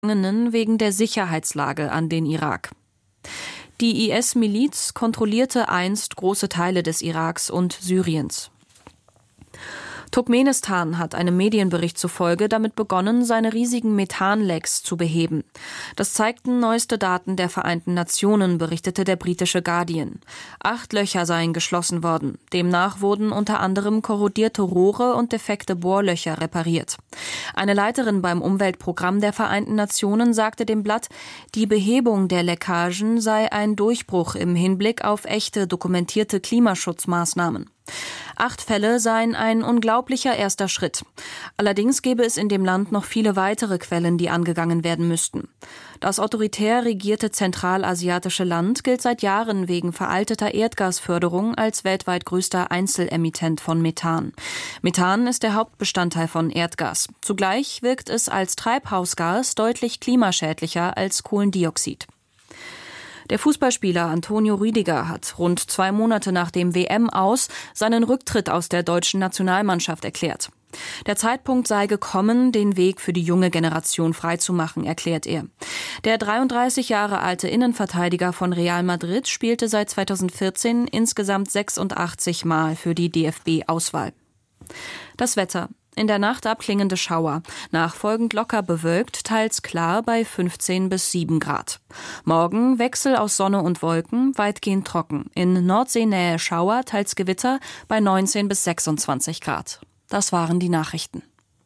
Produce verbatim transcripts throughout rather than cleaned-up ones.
wegen der Sicherheitslage an den Irak. Die I S-Miliz kontrollierte einst große Teile des Iraks und Syriens. Turkmenistan hat einem Medienbericht zufolge damit begonnen, seine riesigen Methanlecks zu beheben. Das zeigten neueste Daten der Vereinten Nationen, berichtete der britische Guardian. Acht Löcher seien geschlossen worden. Demnach wurden unter anderem korrodierte Rohre und defekte Bohrlöcher repariert. Eine Leiterin beim Umweltprogramm der Vereinten Nationen sagte dem Blatt, die Behebung der Leckagen sei ein Durchbruch im Hinblick auf echte dokumentierte Klimaschutzmaßnahmen. Acht Fälle seien ein unglaublicher erster Schritt. Allerdings gäbe es in dem Land noch viele weitere Quellen, die angegangen werden müssten. Das autoritär regierte zentralasiatische Land gilt seit Jahren wegen veralteter Erdgasförderung als weltweit größter Einzelemittent von Methan. Methan ist der Hauptbestandteil von Erdgas. Zugleich wirkt es als Treibhausgas deutlich klimaschädlicher als Kohlendioxid. Der Fußballspieler Antonio Rüdiger hat rund zwei Monate nach dem W M-Aus seinen Rücktritt aus der deutschen Nationalmannschaft erklärt. Der Zeitpunkt sei gekommen, den Weg für die junge Generation freizumachen, erklärt er. Der dreiunddreißig Jahre alte Innenverteidiger von Real Madrid spielte seit zweitausendvierzehn insgesamt sechsundachtzig Mal für die D F B-Auswahl. Das Wetter. In der Nacht abklingende Schauer, nachfolgend locker bewölkt, teils klar bei fünfzehn bis sieben Grad. Morgen Wechsel aus Sonne und Wolken, weitgehend trocken. In Nordseenähe Schauer, teils Gewitter bei neunzehn bis sechsundzwanzig Grad. Das waren die Nachrichten.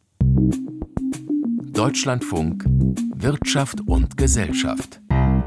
Deutschlandfunk Wirtschaft und Gesellschaft.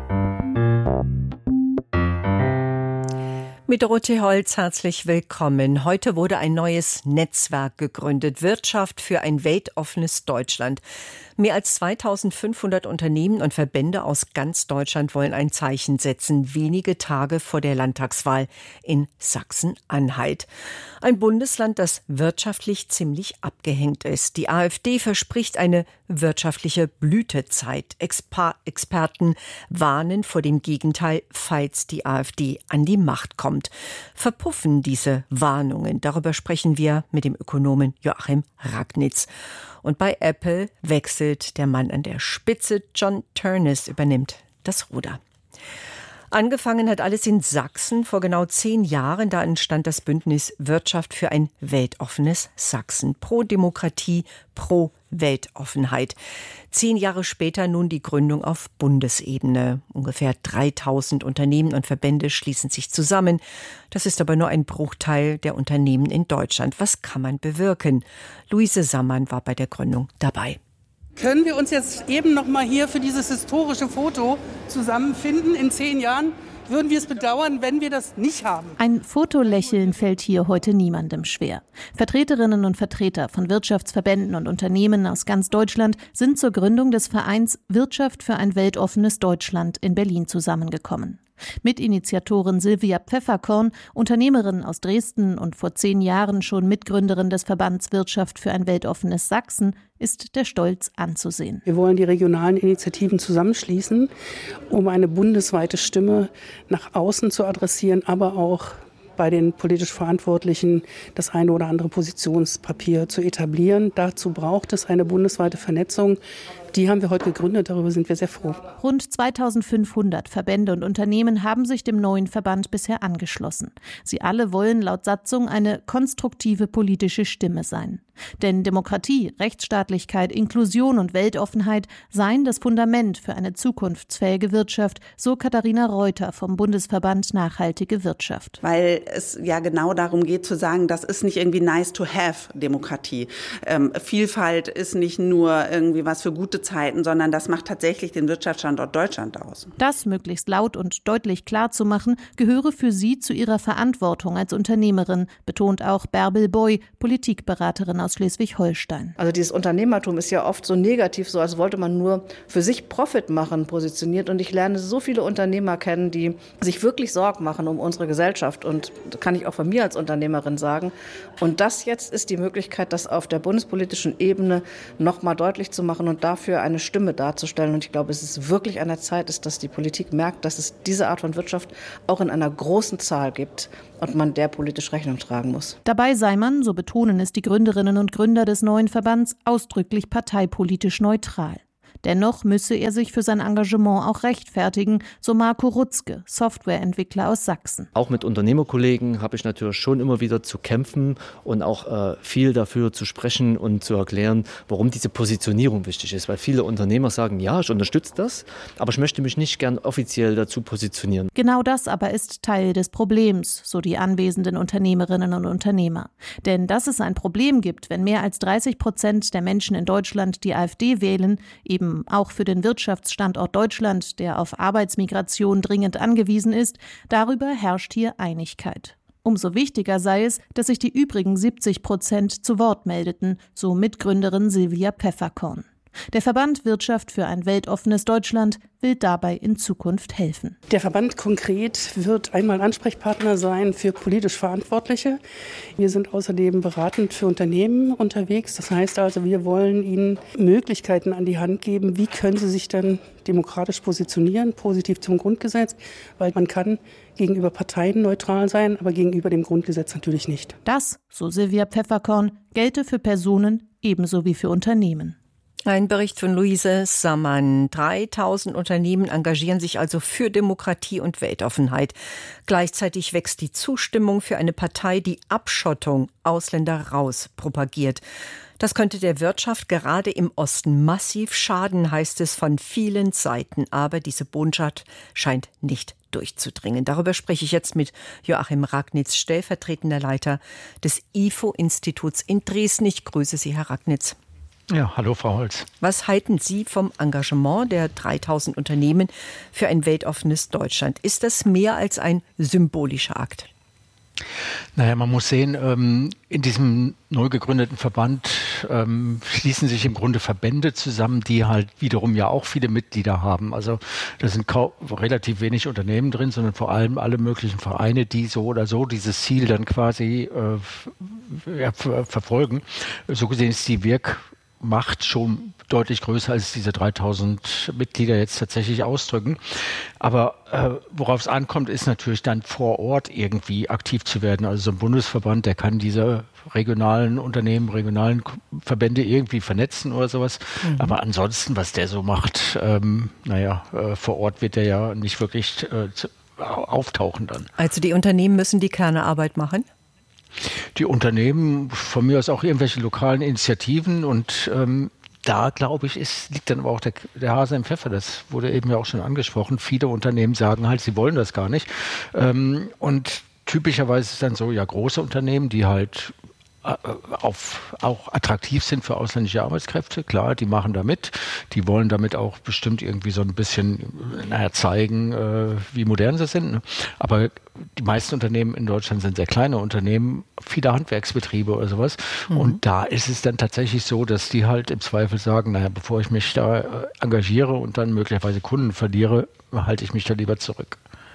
Mit Dorothee Holz herzlich willkommen. Heute wurde ein neues Netzwerk gegründet, Wirtschaft für ein weltoffenes Deutschland. Mehr als zweitausendfünfhundert Unternehmen und Verbände aus ganz Deutschland wollen ein Zeichen setzen, wenige Tage vor der Landtagswahl in Sachsen-Anhalt. Ein Bundesland, das wirtschaftlich ziemlich abgehängt ist. Die AfD verspricht eine wirtschaftliche Blütezeit. Exper- Experten warnen vor dem Gegenteil, falls die AfD an die Macht kommt. Verpuffen diese Warnungen? Darüber sprechen wir mit dem Ökonomen Joachim Ragnitz. Und bei Apple wechselt der Mann an der Spitze. John Ternus übernimmt das Ruder. Angefangen hat alles in Sachsen vor genau zehn Jahren. Da entstand das Bündnis Wirtschaft für ein weltoffenes Sachsen. Pro Demokratie, pro Weltoffenheit. Zehn Jahre später nun die Gründung auf Bundesebene. Ungefähr dreitausend Unternehmen und Verbände schließen sich zusammen. Das ist aber nur ein Bruchteil der Unternehmen in Deutschland. Was kann man bewirken? Luise Sammann war bei der Gründung dabei. Können wir uns jetzt eben noch mal hier für dieses historische Foto zusammenfinden? In zehn Jahren würden wir es bedauern, wenn wir das nicht haben. Ein Fotolächeln fällt hier heute niemandem schwer. Vertreterinnen und Vertreter von Wirtschaftsverbänden und Unternehmen aus ganz Deutschland sind zur Gründung des Vereins Wirtschaft für ein weltoffenes Deutschland in Berlin zusammengekommen. Mitinitiatorin Silvia Pfefferkorn, Unternehmerin aus Dresden und vor zehn Jahren schon Mitgründerin des Verbands Wirtschaft für ein weltoffenes Sachsen, ist der Stolz anzusehen. Wir wollen die regionalen Initiativen zusammenschließen, um eine bundesweite Stimme nach außen zu adressieren, aber auch bei den politisch Verantwortlichen das eine oder andere Positionspapier zu etablieren. Dazu braucht es eine bundesweite Vernetzung. Die haben wir heute gegründet, darüber sind wir sehr froh. Rund zweitausendfünfhundert Verbände und Unternehmen haben sich dem neuen Verband bisher angeschlossen. Sie alle wollen laut Satzung eine konstruktive politische Stimme sein. Denn Demokratie, Rechtsstaatlichkeit, Inklusion und Weltoffenheit seien das Fundament für eine zukunftsfähige Wirtschaft, so Katharina Reuter vom Bundesverband Nachhaltige Wirtschaft. Weil es ja genau darum geht zu sagen, das ist nicht irgendwie nice to have Demokratie. Ähm, Vielfalt ist nicht nur irgendwie was für gute Zeiten, sondern das macht tatsächlich den Wirtschaftsstandort Deutschland aus. Das möglichst laut und deutlich klar zu machen, gehöre für sie zu ihrer Verantwortung als Unternehmerin, betont auch Bärbel Boy, Politikberaterin aus Schleswig-Holstein. Also dieses Unternehmertum ist ja oft so negativ, so als wollte man nur für sich Profit machen, positioniert. Und ich lerne so viele Unternehmer kennen, die sich wirklich Sorgen machen um unsere Gesellschaft. Und das kann ich auch von mir als Unternehmerin sagen. Und das jetzt ist die Möglichkeit, das auf der bundespolitischen Ebene noch mal deutlich zu machen und dafür eine Stimme darzustellen. Und ich glaube, es ist wirklich an der Zeit, ist, dass die Politik merkt, dass es diese Art von Wirtschaft auch in einer großen Zahl gibt und man der politisch Rechnung tragen muss. Dabei sei man, so betonen es die Gründerinnen und Gründer des neuen Verbands, ausdrücklich parteipolitisch neutral. Dennoch müsse er sich für sein Engagement auch rechtfertigen, so Marco Rutzke, Softwareentwickler aus Sachsen. Auch mit Unternehmerkollegen habe ich natürlich schon immer wieder zu kämpfen und auch äh, viel dafür zu sprechen und zu erklären, warum diese Positionierung wichtig ist. Weil viele Unternehmer sagen, ja, ich unterstütze das, aber ich möchte mich nicht gern offiziell dazu positionieren. Genau das aber ist Teil des Problems, so die anwesenden Unternehmerinnen und Unternehmer. Denn dass es ein Problem gibt, wenn mehr als dreißig Prozent der Menschen in Deutschland die AfD wählen, eben auch für den Wirtschaftsstandort Deutschland, der auf Arbeitsmigration dringend angewiesen ist, darüber herrscht hier Einigkeit. Umso wichtiger sei es, dass sich die übrigen siebzig Prozent zu Wort meldeten, so Mitgründerin Silvia Pfefferkorn. Der Verband Wirtschaft für ein weltoffenes Deutschland will dabei in Zukunft helfen. Der Verband konkret wird einmal Ansprechpartner sein für politisch Verantwortliche. Wir sind außerdem beratend für Unternehmen unterwegs. Das heißt also, wir wollen ihnen Möglichkeiten an die Hand geben, wie können sie sich dann demokratisch positionieren, positiv zum Grundgesetz, weil man kann gegenüber Parteien neutral sein, aber gegenüber dem Grundgesetz natürlich nicht. Das, so Silvia Pfefferkorn, gelte für Personen ebenso wie für Unternehmen. Ein Bericht von Luise Sammann. dreitausend Unternehmen engagieren sich also für Demokratie und Weltoffenheit. Gleichzeitig wächst die Zustimmung für eine Partei, die Abschottung, Ausländer raus propagiert. Das könnte der Wirtschaft gerade im Osten massiv schaden, heißt es von vielen Seiten. Aber diese Botschaft scheint nicht durchzudringen. Darüber spreche ich jetzt mit Joachim Ragnitz, stellvertretender Leiter des I F O-Instituts in Dresden. Ich grüße Sie, Herr Ragnitz. Ja, hallo Frau Holz. Was halten Sie vom Engagement der dreitausend Unternehmen für ein weltoffenes Deutschland? Ist das mehr als ein symbolischer Akt? Naja, man muss sehen, ähm, in diesem neu gegründeten Verband ähm, schließen sich im Grunde Verbände zusammen, die halt wiederum ja auch viele Mitglieder haben. Also da sind kaum, relativ wenig Unternehmen drin, sondern vor allem alle möglichen Vereine, die so oder so dieses Ziel dann quasi äh, ja, ver- verfolgen. So gesehen ist die Wirk Macht schon deutlich größer, als diese dreitausend Mitglieder jetzt tatsächlich ausdrücken. Aber äh, worauf es ankommt, ist natürlich dann vor Ort irgendwie aktiv zu werden. Also so ein Bundesverband, der kann diese regionalen Unternehmen, regionalen Verbände irgendwie vernetzen oder sowas. Mhm. Aber ansonsten, was der so macht, ähm, naja, äh, vor Ort wird der ja nicht wirklich äh, auftauchen dann. Also die Unternehmen müssen die Kernearbeit machen? Die Unternehmen, von mir aus auch irgendwelche lokalen Initiativen und ähm, da, glaube ich, ist, liegt dann aber auch der, der Hase im Pfeffer. Das wurde eben ja auch schon angesprochen. Viele Unternehmen sagen halt, sie wollen das gar nicht. Ähm, und typischerweise ist es dann so, ja, große Unternehmen, die halt Auf, auch attraktiv sind für ausländische Arbeitskräfte. Klar, die machen da mit. Die wollen damit auch bestimmt irgendwie so ein bisschen naja, zeigen, äh, wie modern sie sind. Ne? Aber die meisten Unternehmen in Deutschland sind sehr kleine Unternehmen, viele Handwerksbetriebe oder sowas. Mhm. Und da ist es dann tatsächlich so, dass die halt im Zweifel sagen, naja, bevor ich mich da äh, engagiere und dann möglicherweise Kunden verliere, halte ich mich da lieber zurück.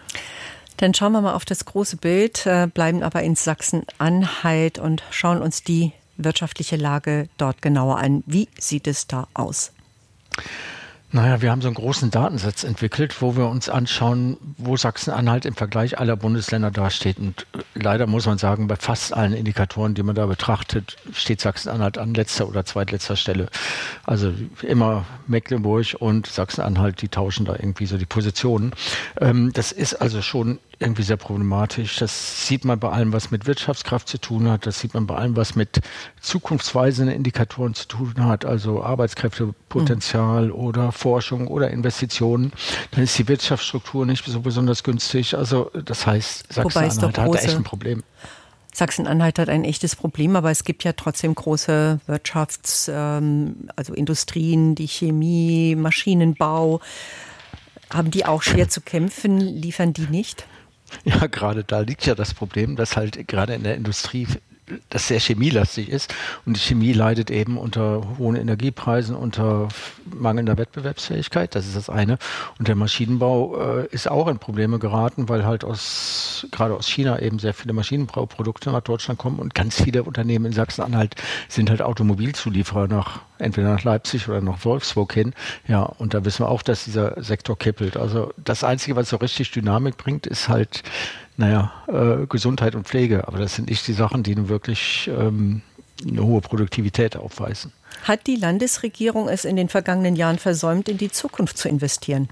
Dann schauen wir mal auf das große Bild, bleiben aber in Sachsen-Anhalt und schauen uns die wirtschaftliche Lage dort genauer an. Wie sieht es da aus? Naja, wir haben so einen großen Datensatz entwickelt, wo wir uns anschauen, wo Sachsen-Anhalt im Vergleich aller Bundesländer dasteht. Und leider muss man sagen, bei fast allen Indikatoren, die man da betrachtet, steht Sachsen-Anhalt an letzter oder zweitletzter Stelle. Also immer Mecklenburg und Sachsen-Anhalt, die tauschen da irgendwie so die Positionen. Ähm, das ist also schon irgendwie sehr problematisch. Das sieht man bei allem, was mit Wirtschaftskraft zu tun hat. Das sieht man bei allem, was mit zukunftsweisenden Indikatoren zu tun hat, also Arbeitskräftepotenzial mhm. oder Forschung oder Investitionen. Dann ist die Wirtschaftsstruktur nicht so besonders günstig. Also das heißt, Sachsen-Anhalt hat echt ein Problem. Sachsen-Anhalt hat ein echtes Problem, aber es gibt ja trotzdem große Wirtschafts-, ähm, also Industrien, die Chemie, Maschinenbau. Haben die auch schwer zu kämpfen? Liefern die nicht? Ja, gerade da liegt ja das Problem, dass halt gerade in der Industrie das sehr chemielastig ist und die Chemie leidet eben unter hohen Energiepreisen, unter mangelnder Wettbewerbsfähigkeit, das ist das eine. Und der Maschinenbau äh, ist auch in Probleme geraten, weil halt aus gerade aus China eben sehr viele Maschinenbauprodukte nach Deutschland kommen und ganz viele Unternehmen in Sachsen-Anhalt sind halt Automobilzulieferer nach entweder nach Leipzig oder nach Wolfsburg hin. Ja, und da wissen wir auch, dass dieser Sektor kippelt. Also das Einzige, was so richtig Dynamik bringt, ist halt naja, äh, Gesundheit und Pflege, aber das sind nicht die Sachen, die nun wirklich ähm, eine hohe Produktivität aufweisen. Hat die Landesregierung es in den vergangenen Jahren versäumt, in die Zukunft zu investieren?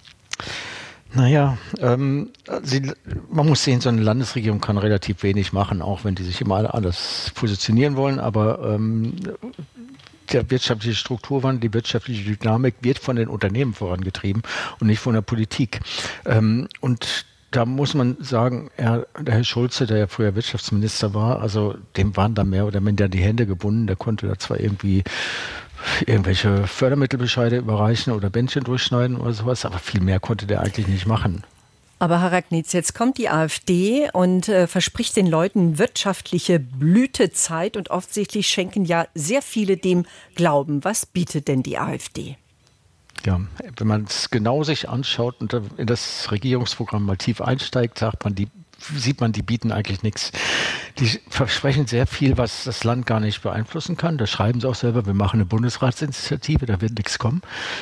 Naja, ähm, sie, man muss sehen, so eine Landesregierung kann relativ wenig machen, auch wenn die sich immer alle anders positionieren wollen. Aber ähm, der wirtschaftliche Strukturwandel, die wirtschaftliche Dynamik wird von den Unternehmen vorangetrieben und nicht von der Politik. Ähm, und da muss man sagen, er, der Herr Schulze, der ja früher Wirtschaftsminister war, also dem waren da mehr oder minder die Hände gebunden. Der konnte da zwar irgendwie irgendwelche Fördermittelbescheide überreichen oder Bändchen durchschneiden oder sowas, aber viel mehr konnte der eigentlich nicht machen. Aber Herr Ragnitz, jetzt kommt die AfD und äh, verspricht den Leuten wirtschaftliche Blütezeit und offensichtlich schenken ja sehr viele dem Glauben. Was bietet denn die AfD? Ja, wenn man es genau sich anschaut und in das Regierungsprogramm mal tief einsteigt, sagt man, die sieht man, die bieten eigentlich nichts. Die versprechen sehr viel, was das Land gar nicht beeinflussen kann. Da schreiben sie auch selber, wir machen eine Bundesratsinitiative, da wird nichts kommen.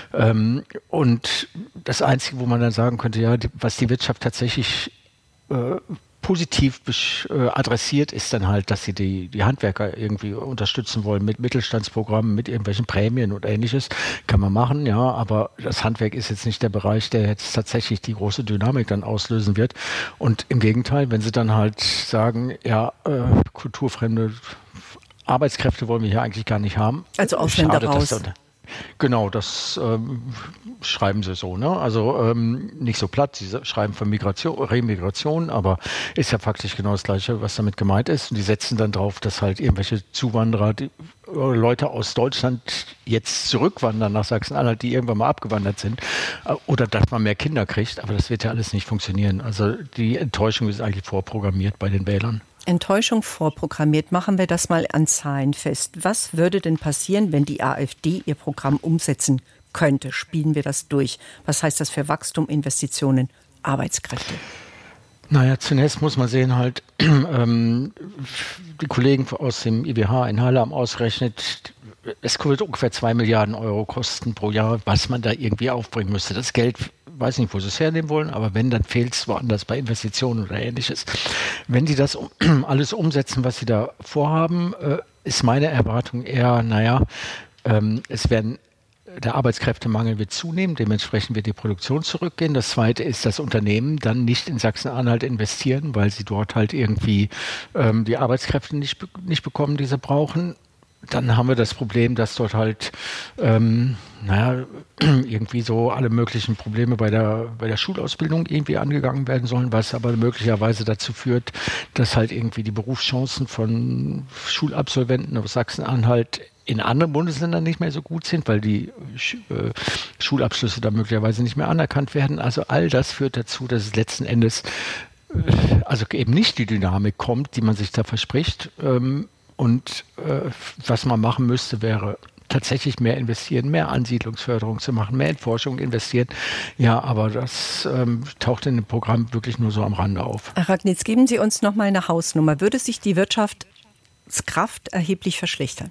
Und das Einzige, wo man dann sagen könnte, ja, was die Wirtschaft tatsächlich äh, positiv äh, adressiert, ist dann halt, dass sie die, die Handwerker irgendwie unterstützen wollen mit Mittelstandsprogrammen, mit irgendwelchen Prämien und Ähnliches. Kann man machen, ja, aber das Handwerk ist jetzt nicht der Bereich, der jetzt tatsächlich die große Dynamik dann auslösen wird. Und im Gegenteil, wenn sie dann halt sagen, ja, äh, kulturfremde Arbeitskräfte wollen wir hier eigentlich gar nicht haben. Also Ausländer Schade, raus. Dass dann, genau, das ähm, schreiben sie so, ne? Also ähm, nicht so platt, sie schreiben von Migration, Remigration, aber ist ja faktisch genau das Gleiche, was damit gemeint ist. Und die setzen dann drauf, dass halt irgendwelche Zuwanderer, die, Leute aus Deutschland jetzt zurückwandern nach Sachsen-Anhalt, die irgendwann mal abgewandert sind, oder dass man mehr Kinder kriegt. Aber das wird ja alles nicht funktionieren. Also die Enttäuschung ist eigentlich vorprogrammiert bei den Wählern. Enttäuschung vorprogrammiert. Machen wir das mal an Zahlen fest. Was würde denn passieren, wenn die AfD ihr Programm umsetzen könnte? Spielen wir das durch? Was heißt das für Wachstum, Investitionen, Arbeitskräfte? Naja, zunächst muss man sehen, halt, ähm, die Kollegen aus dem I W H in Halle haben ausgerechnet, es wird ungefähr zwei Milliarden Euro kosten pro Jahr, was man da irgendwie aufbringen müsste. Das Geld, weiß nicht, wo sie es hernehmen wollen, aber wenn, dann fehlt es woanders bei Investitionen oder Ähnliches. Wenn die das alles umsetzen, was sie da vorhaben, äh, ist meine Erwartung eher, naja, ähm, es werden der Arbeitskräftemangel wird zunehmen, dementsprechend wird die Produktion zurückgehen. Das Zweite ist, dass Unternehmen dann nicht in Sachsen-Anhalt investieren, weil sie dort halt irgendwie ähm, die Arbeitskräfte nicht, nicht bekommen, die sie brauchen. Dann haben wir das Problem, dass dort halt ähm, naja, irgendwie so alle möglichen Probleme bei der, bei der Schulausbildung irgendwie angegangen werden sollen, was aber möglicherweise dazu führt, dass halt irgendwie die Berufschancen von Schulabsolventen aus Sachsen-Anhalt in anderen Bundesländern nicht mehr so gut sind, weil die äh, Schulabschlüsse da möglicherweise nicht mehr anerkannt werden. Also all das führt dazu, dass es letzten Endes äh, also eben nicht die Dynamik kommt, die man sich da verspricht. Ähm, und äh, was man machen müsste, wäre tatsächlich mehr investieren, mehr Ansiedlungsförderung zu machen, mehr in Forschung investieren. Ja, aber das ähm, taucht in dem Programm wirklich nur so am Rande auf. Herr Ragnitz, geben Sie uns noch mal eine Hausnummer. Würde sich die Wirtschaftskraft erheblich verschlechtern?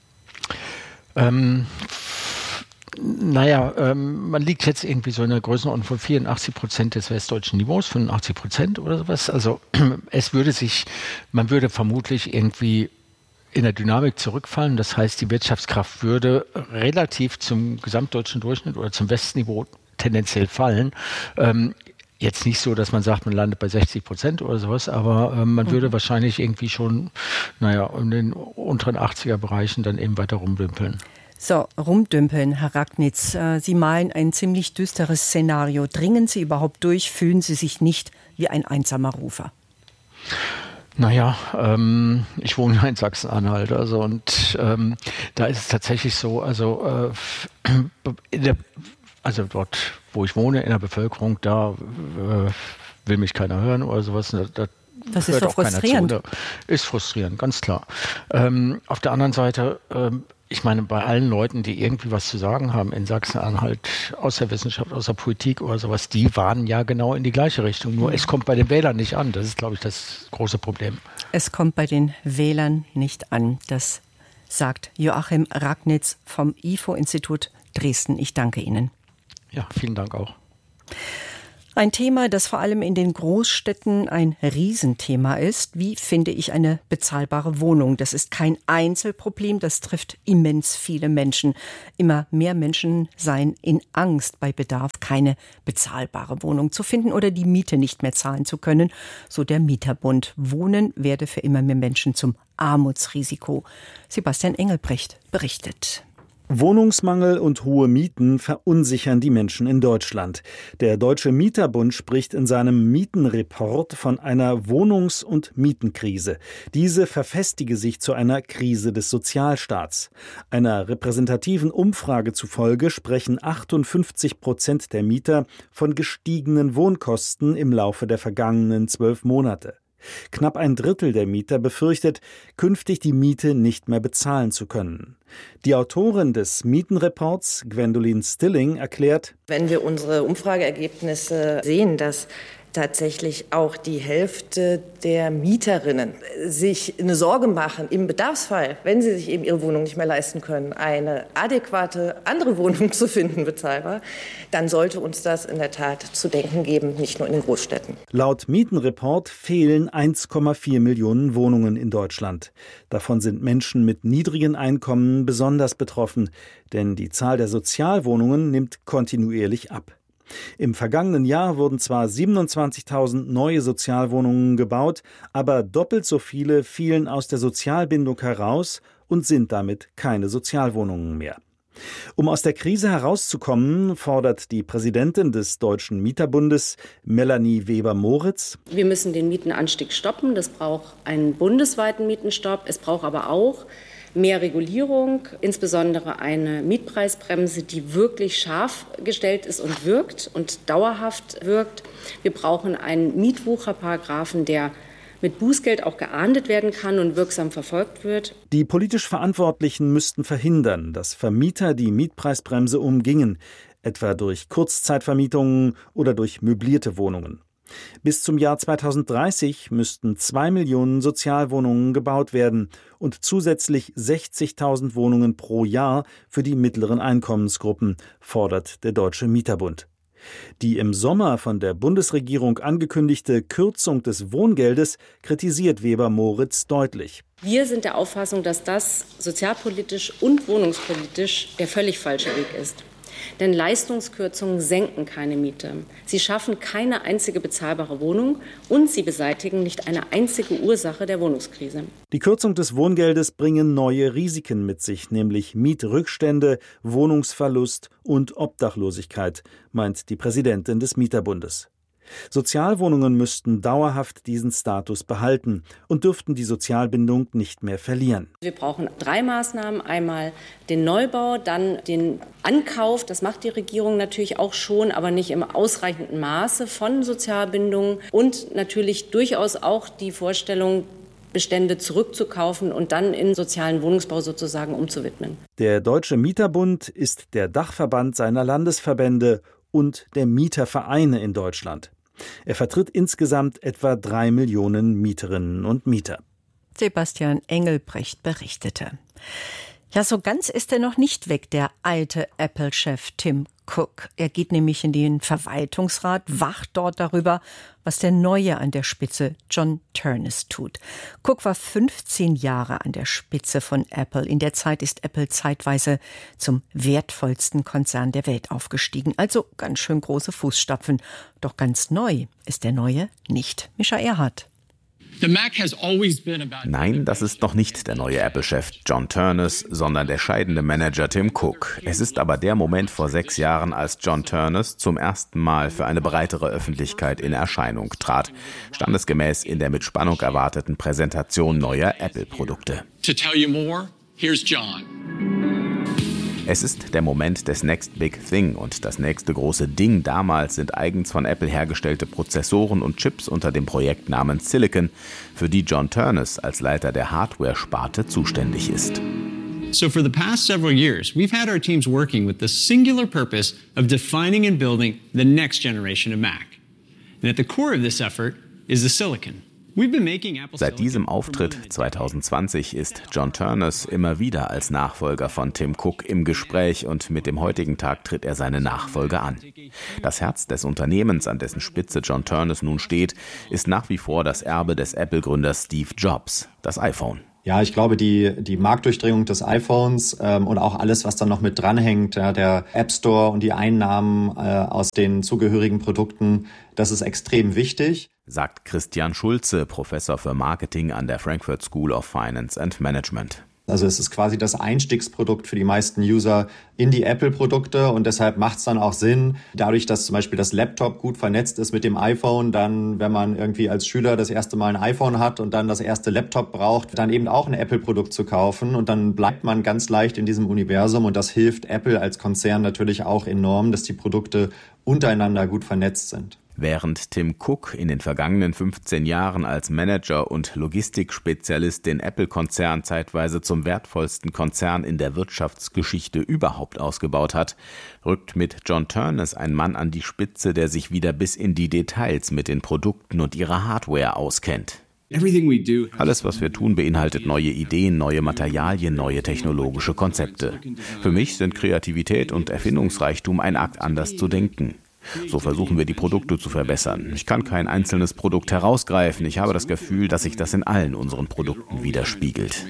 Ähm, naja, ähm, man liegt jetzt irgendwie so in der Größenordnung von vierundachtzig Prozent des westdeutschen Niveaus, fünfundachtzig Prozent oder sowas. Also es würde sich, man würde vermutlich irgendwie in der Dynamik zurückfallen. Das heißt, die Wirtschaftskraft würde relativ zum gesamtdeutschen Durchschnitt oder zum Westniveau tendenziell fallen. Ähm, Jetzt nicht so, dass man sagt, man landet bei sechzig Prozent oder sowas, aber ähm, man mhm. würde wahrscheinlich irgendwie schon, naja, in den unteren achtziger Bereichen dann eben weiter rumdümpeln. So, rumdümpeln, Herr Ragnitz. Äh, Sie malen ein ziemlich düsteres Szenario. Dringen Sie überhaupt durch? Fühlen Sie sich nicht wie ein einsamer Rufer? Naja, ähm, ich wohne ja in Sachsen-Anhalt, also und ähm, da ist es tatsächlich so, also äh, in der Also dort, wo ich wohne, in der Bevölkerung, da äh, will mich keiner hören oder sowas. Da, da das ist doch frustrierend. Da ist frustrierend, ganz klar. Ähm, auf der anderen Seite, ähm, ich meine, bei allen Leuten, die irgendwie was zu sagen haben in Sachsen-Anhalt, aus der Wissenschaft, aus der Politik oder sowas, die waren ja genau in die gleiche Richtung. Nur es kommt bei den Wählern nicht an. Das ist, glaube ich, das große Problem. Es kommt bei den Wählern nicht an. Das sagt Joachim Ragnitz vom I F O-Institut Dresden. Ich danke Ihnen. Ja, vielen Dank auch. Ein Thema, das vor allem in den Großstädten ein Riesenthema ist. Wie finde ich eine bezahlbare Wohnung? Das ist kein Einzelproblem, das trifft immens viele Menschen. Immer mehr Menschen seien in Angst, bei Bedarf keine bezahlbare Wohnung zu finden oder die Miete nicht mehr zahlen zu können, so der Mieterbund. Wohnen werde für immer mehr Menschen zum Armutsrisiko. Sebastian Engelbrecht berichtet. Wohnungsmangel und hohe Mieten verunsichern die Menschen in Deutschland. Der Deutsche Mieterbund spricht in seinem Mietenreport von einer Wohnungs- und Mietenkrise. Diese verfestige sich zu einer Krise des Sozialstaats. Einer repräsentativen Umfrage zufolge sprechen achtundfünfzig Prozent der Mieter von gestiegenen Wohnkosten im Laufe der vergangenen zwölf Monate. Knapp ein Drittel der Mieter befürchtet, künftig die Miete nicht mehr bezahlen zu können. Die Autorin des Mietenreports, Gwendolyn Stilling, erklärt: Wenn wir unsere Umfrageergebnisse sehen, dass tatsächlich auch die Hälfte der Mieterinnen sich eine Sorge machen, im Bedarfsfall, wenn sie sich eben ihre Wohnung nicht mehr leisten können, eine adäquate andere Wohnung zu finden, bezahlbar, dann sollte uns das in der Tat zu denken geben, nicht nur in den Großstädten. Laut Mietenreport fehlen eins Komma vier Millionen Wohnungen in Deutschland. Davon sind Menschen mit niedrigen Einkommen besonders betroffen, denn die Zahl der Sozialwohnungen nimmt kontinuierlich ab. Im vergangenen Jahr wurden zwar siebenundzwanzigtausend neue Sozialwohnungen gebaut, aber doppelt so viele fielen aus der Sozialbindung heraus und sind damit keine Sozialwohnungen mehr. Um aus der Krise herauszukommen, fordert die Präsidentin des Deutschen Mieterbundes, Melanie Weber-Moritz: Wir müssen den Mietenanstieg stoppen. Das braucht einen bundesweiten Mietenstopp. Es braucht aber auch mehr Regulierung, insbesondere eine Mietpreisbremse, die wirklich scharf gestellt ist und wirkt und dauerhaft wirkt. Wir brauchen einen Mietwucherparagraphen, der mit Bußgeld auch geahndet werden kann und wirksam verfolgt wird. Die politisch Verantwortlichen müssten verhindern, dass Vermieter die Mietpreisbremse umgingen, etwa durch Kurzzeitvermietungen oder durch möblierte Wohnungen. Bis zum Jahr zweitausenddreißig müssten zwei Millionen Sozialwohnungen gebaut werden und zusätzlich sechzigtausend Wohnungen pro Jahr für die mittleren Einkommensgruppen, fordert der Deutsche Mieterbund. Die im Sommer von der Bundesregierung angekündigte Kürzung des Wohngeldes kritisiert Weber-Moritz deutlich. Wir sind der Auffassung, dass das sozialpolitisch und wohnungspolitisch der völlig falsche Weg ist. Denn Leistungskürzungen senken keine Miete. Sie schaffen keine einzige bezahlbare Wohnung und sie beseitigen nicht eine einzige Ursache der Wohnungskrise. Die Kürzung des Wohngeldes bringen neue Risiken mit sich, nämlich Mietrückstände, Wohnungsverlust und Obdachlosigkeit, meint die Präsidentin des Mieterbundes. Sozialwohnungen müssten dauerhaft diesen Status behalten und dürften die Sozialbindung nicht mehr verlieren. Wir brauchen drei Maßnahmen. Einmal den Neubau, dann den Ankauf. Das macht die Regierung natürlich auch schon, aber nicht im ausreichenden Maße von Sozialbindungen. Und natürlich durchaus auch die Vorstellung, Bestände zurückzukaufen und dann in sozialen Wohnungsbau sozusagen umzuwidmen. Der Deutsche Mieterbund ist der Dachverband seiner Landesverbände und der Mietervereine in Deutschland. Er vertritt insgesamt etwa drei Millionen Mieterinnen und Mieter. Sebastian Engelbrecht berichtete. Ja, so ganz ist er noch nicht weg, der alte Apple-Chef Tim Cook. Er geht nämlich in den Verwaltungsrat, wacht dort darüber, was der Neue an der Spitze, John Ternus, tut. Cook war fünfzehn Jahre an der Spitze von Apple. In der Zeit ist Apple zeitweise zum wertvollsten Konzern der Welt aufgestiegen. Also ganz schön große Fußstapfen. Doch ganz neu ist der Neue nicht. Mischa Erhardt. Nein, das ist noch nicht der neue Apple-Chef John Ternus, sondern der scheidende Manager Tim Cook. Es ist aber der Moment vor sechs Jahren, als John Ternus zum ersten Mal für eine breitere Öffentlichkeit in Erscheinung trat. Standesgemäß in der mit Spannung erwarteten Präsentation neuer Apple-Produkte. To tell you more, here's John. Es ist der Moment des Next Big Thing und das nächste große Ding damals sind eigens von Apple hergestellte Prozessoren und Chips unter dem Projektnamen Silicon, für die John Ternus als Leiter der Hardware-Sparte zuständig ist. So for the past several years, we've had our teams working with the singular purpose of defining and building the next generation of Mac. And at the core of this effort is the silicon. Seit diesem Auftritt zweitausendzwanzig ist John Ternus immer wieder als Nachfolger von Tim Cook im Gespräch und mit dem heutigen Tag tritt er seine Nachfolge an. Das Herz des Unternehmens, an dessen Spitze John Ternus nun steht, ist nach wie vor das Erbe des Apple-Gründers Steve Jobs, das iPhone. Ja, ich glaube, die, die Marktdurchdringung des iPhones ähm, und auch alles, was dann noch mit dranhängt, ja, der App Store und die Einnahmen äh, aus den zugehörigen Produkten, das ist extrem wichtig. Sagt Christian Schulze, Professor für Marketing an der Frankfurt School of Finance and Management. Also es ist quasi das Einstiegsprodukt für die meisten User in die Apple-Produkte und deshalb macht es dann auch Sinn, dadurch, dass zum Beispiel das Laptop gut vernetzt ist mit dem iPhone, dann, wenn man irgendwie als Schüler das erste Mal ein iPhone hat und dann das erste Laptop braucht, dann eben auch ein Apple-Produkt zu kaufen und dann bleibt man ganz leicht in diesem Universum und das hilft Apple als Konzern natürlich auch enorm, dass die Produkte untereinander gut vernetzt sind. Während Tim Cook in den vergangenen fünfzehn Jahren als Manager und Logistikspezialist den Apple-Konzern zeitweise zum wertvollsten Konzern in der Wirtschaftsgeschichte überhaupt ausgebaut hat, rückt mit John Ternus ein Mann an die Spitze, der sich wieder bis in die Details mit den Produkten und ihrer Hardware auskennt. Alles, was wir tun, beinhaltet neue Ideen, neue Materialien, neue technologische Konzepte. Für mich sind Kreativität und Erfindungsreichtum ein Akt, anders zu denken. So versuchen wir, die Produkte zu verbessern. Ich kann kein einzelnes Produkt herausgreifen. Ich habe das Gefühl, dass sich das in allen unseren Produkten widerspiegelt.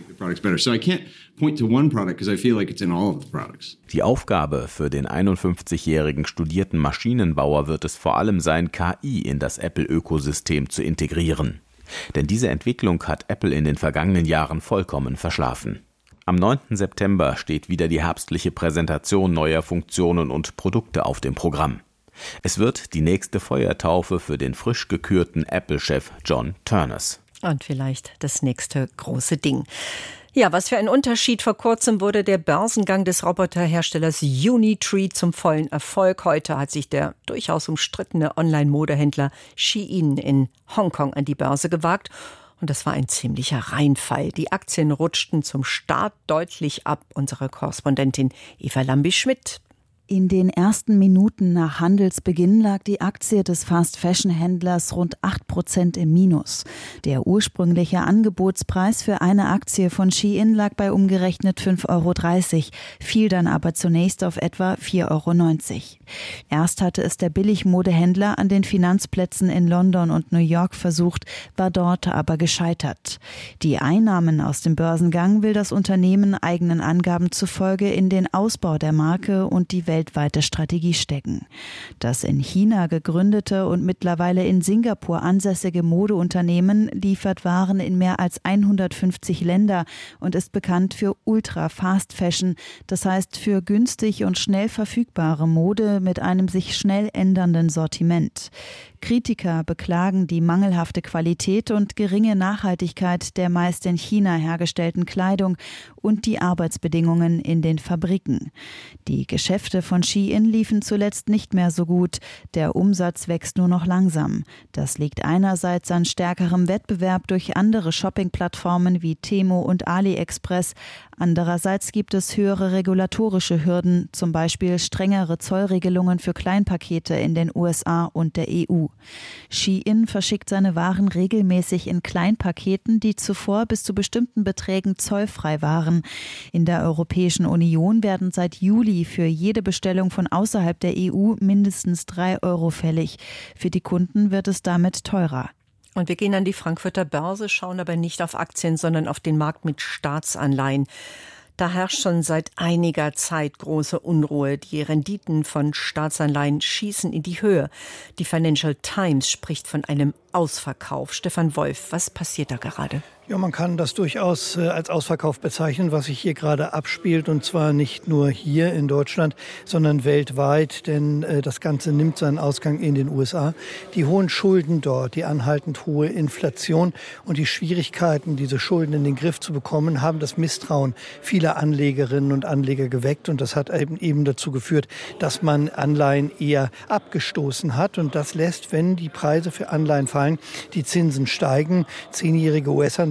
Die Aufgabe für den einundfünfzigjährigen studierten Maschinenbauer wird es vor allem sein, K I in das Apple-Ökosystem zu integrieren. Denn diese Entwicklung hat Apple in den vergangenen Jahren vollkommen verschlafen. Am neunten September steht wieder die herbstliche Präsentation neuer Funktionen und Produkte auf dem Programm. Es wird die nächste Feuertaufe für den frisch gekürten Apple-Chef John Ternus. Und vielleicht das nächste große Ding. Ja, was für ein Unterschied. Vor kurzem wurde der Börsengang des Roboterherstellers Unitree zum vollen Erfolg. Heute hat sich der durchaus umstrittene Online-Modehändler Shein in Hongkong an die Börse gewagt. Und das war ein ziemlicher Reinfall. Die Aktien rutschten zum Start deutlich ab. Unsere Korrespondentin Eva Lambi-Schmidt. In den ersten Minuten nach Handelsbeginn lag die Aktie des Fast-Fashion-Händlers rund acht Prozent im Minus. Der ursprüngliche Angebotspreis für eine Aktie von Shein lag bei umgerechnet fünf Euro dreißig, fiel dann aber zunächst auf etwa vier Euro neunzig. Erst hatte es der Billigmodehändler an den Finanzplätzen in London und New York versucht, war dort aber gescheitert. Die Einnahmen aus dem Börsengang will das Unternehmen eigenen Angaben zufolge in den Ausbau der Marke und die weltweite Strategie stecken. Das in China gegründete und mittlerweile in Singapur ansässige Modeunternehmen liefert Waren in mehr als hundertfünfzig Länder und ist bekannt für Ultra-Fast-Fashion, das heißt für günstig und schnell verfügbare Mode mit einem sich schnell ändernden Sortiment. Kritiker beklagen die mangelhafte Qualität und geringe Nachhaltigkeit der meist in China hergestellten Kleidung und die Arbeitsbedingungen in den Fabriken. Die Geschäfte von Shein liefen zuletzt nicht mehr so gut. Der Umsatz wächst nur noch langsam. Das liegt einerseits an stärkerem Wettbewerb durch andere Shopping-Plattformen wie Temu und AliExpress. Andererseits gibt es höhere regulatorische Hürden, zum Beispiel strengere Zollregelungen für Kleinpakete in den U S A und der E U. Shein verschickt seine Waren regelmäßig in Kleinpaketen, die zuvor bis zu bestimmten Beträgen zollfrei waren. In der Europäischen Union werden seit Juli für jede Bestellung von außerhalb der E U mindestens drei Euro fällig. Für die Kunden wird es damit teurer. Und wir gehen an die Frankfurter Börse, schauen aber nicht auf Aktien, sondern auf den Markt mit Staatsanleihen. Da herrscht schon seit einiger Zeit große Unruhe. Die Renditen von Staatsanleihen schießen in die Höhe. Die Financial Times spricht von einem Ausverkauf. Stefan Wolf, was passiert da gerade? Ja, man kann das durchaus äh, als Ausverkauf bezeichnen, was sich hier gerade abspielt. Und zwar nicht nur hier in Deutschland, sondern weltweit. Denn äh, das Ganze nimmt seinen Ausgang in den U S A. Die hohen Schulden dort, die anhaltend hohe Inflation und die Schwierigkeiten, diese Schulden in den Griff zu bekommen, haben das Misstrauen vieler Anlegerinnen und Anleger geweckt. Und das hat eben, eben dazu geführt, dass man Anleihen eher abgestoßen hat. Und das lässt, wenn die Preise für Anleihen fallen, die Zinsen steigen. Zehnjährige U S-Anleihen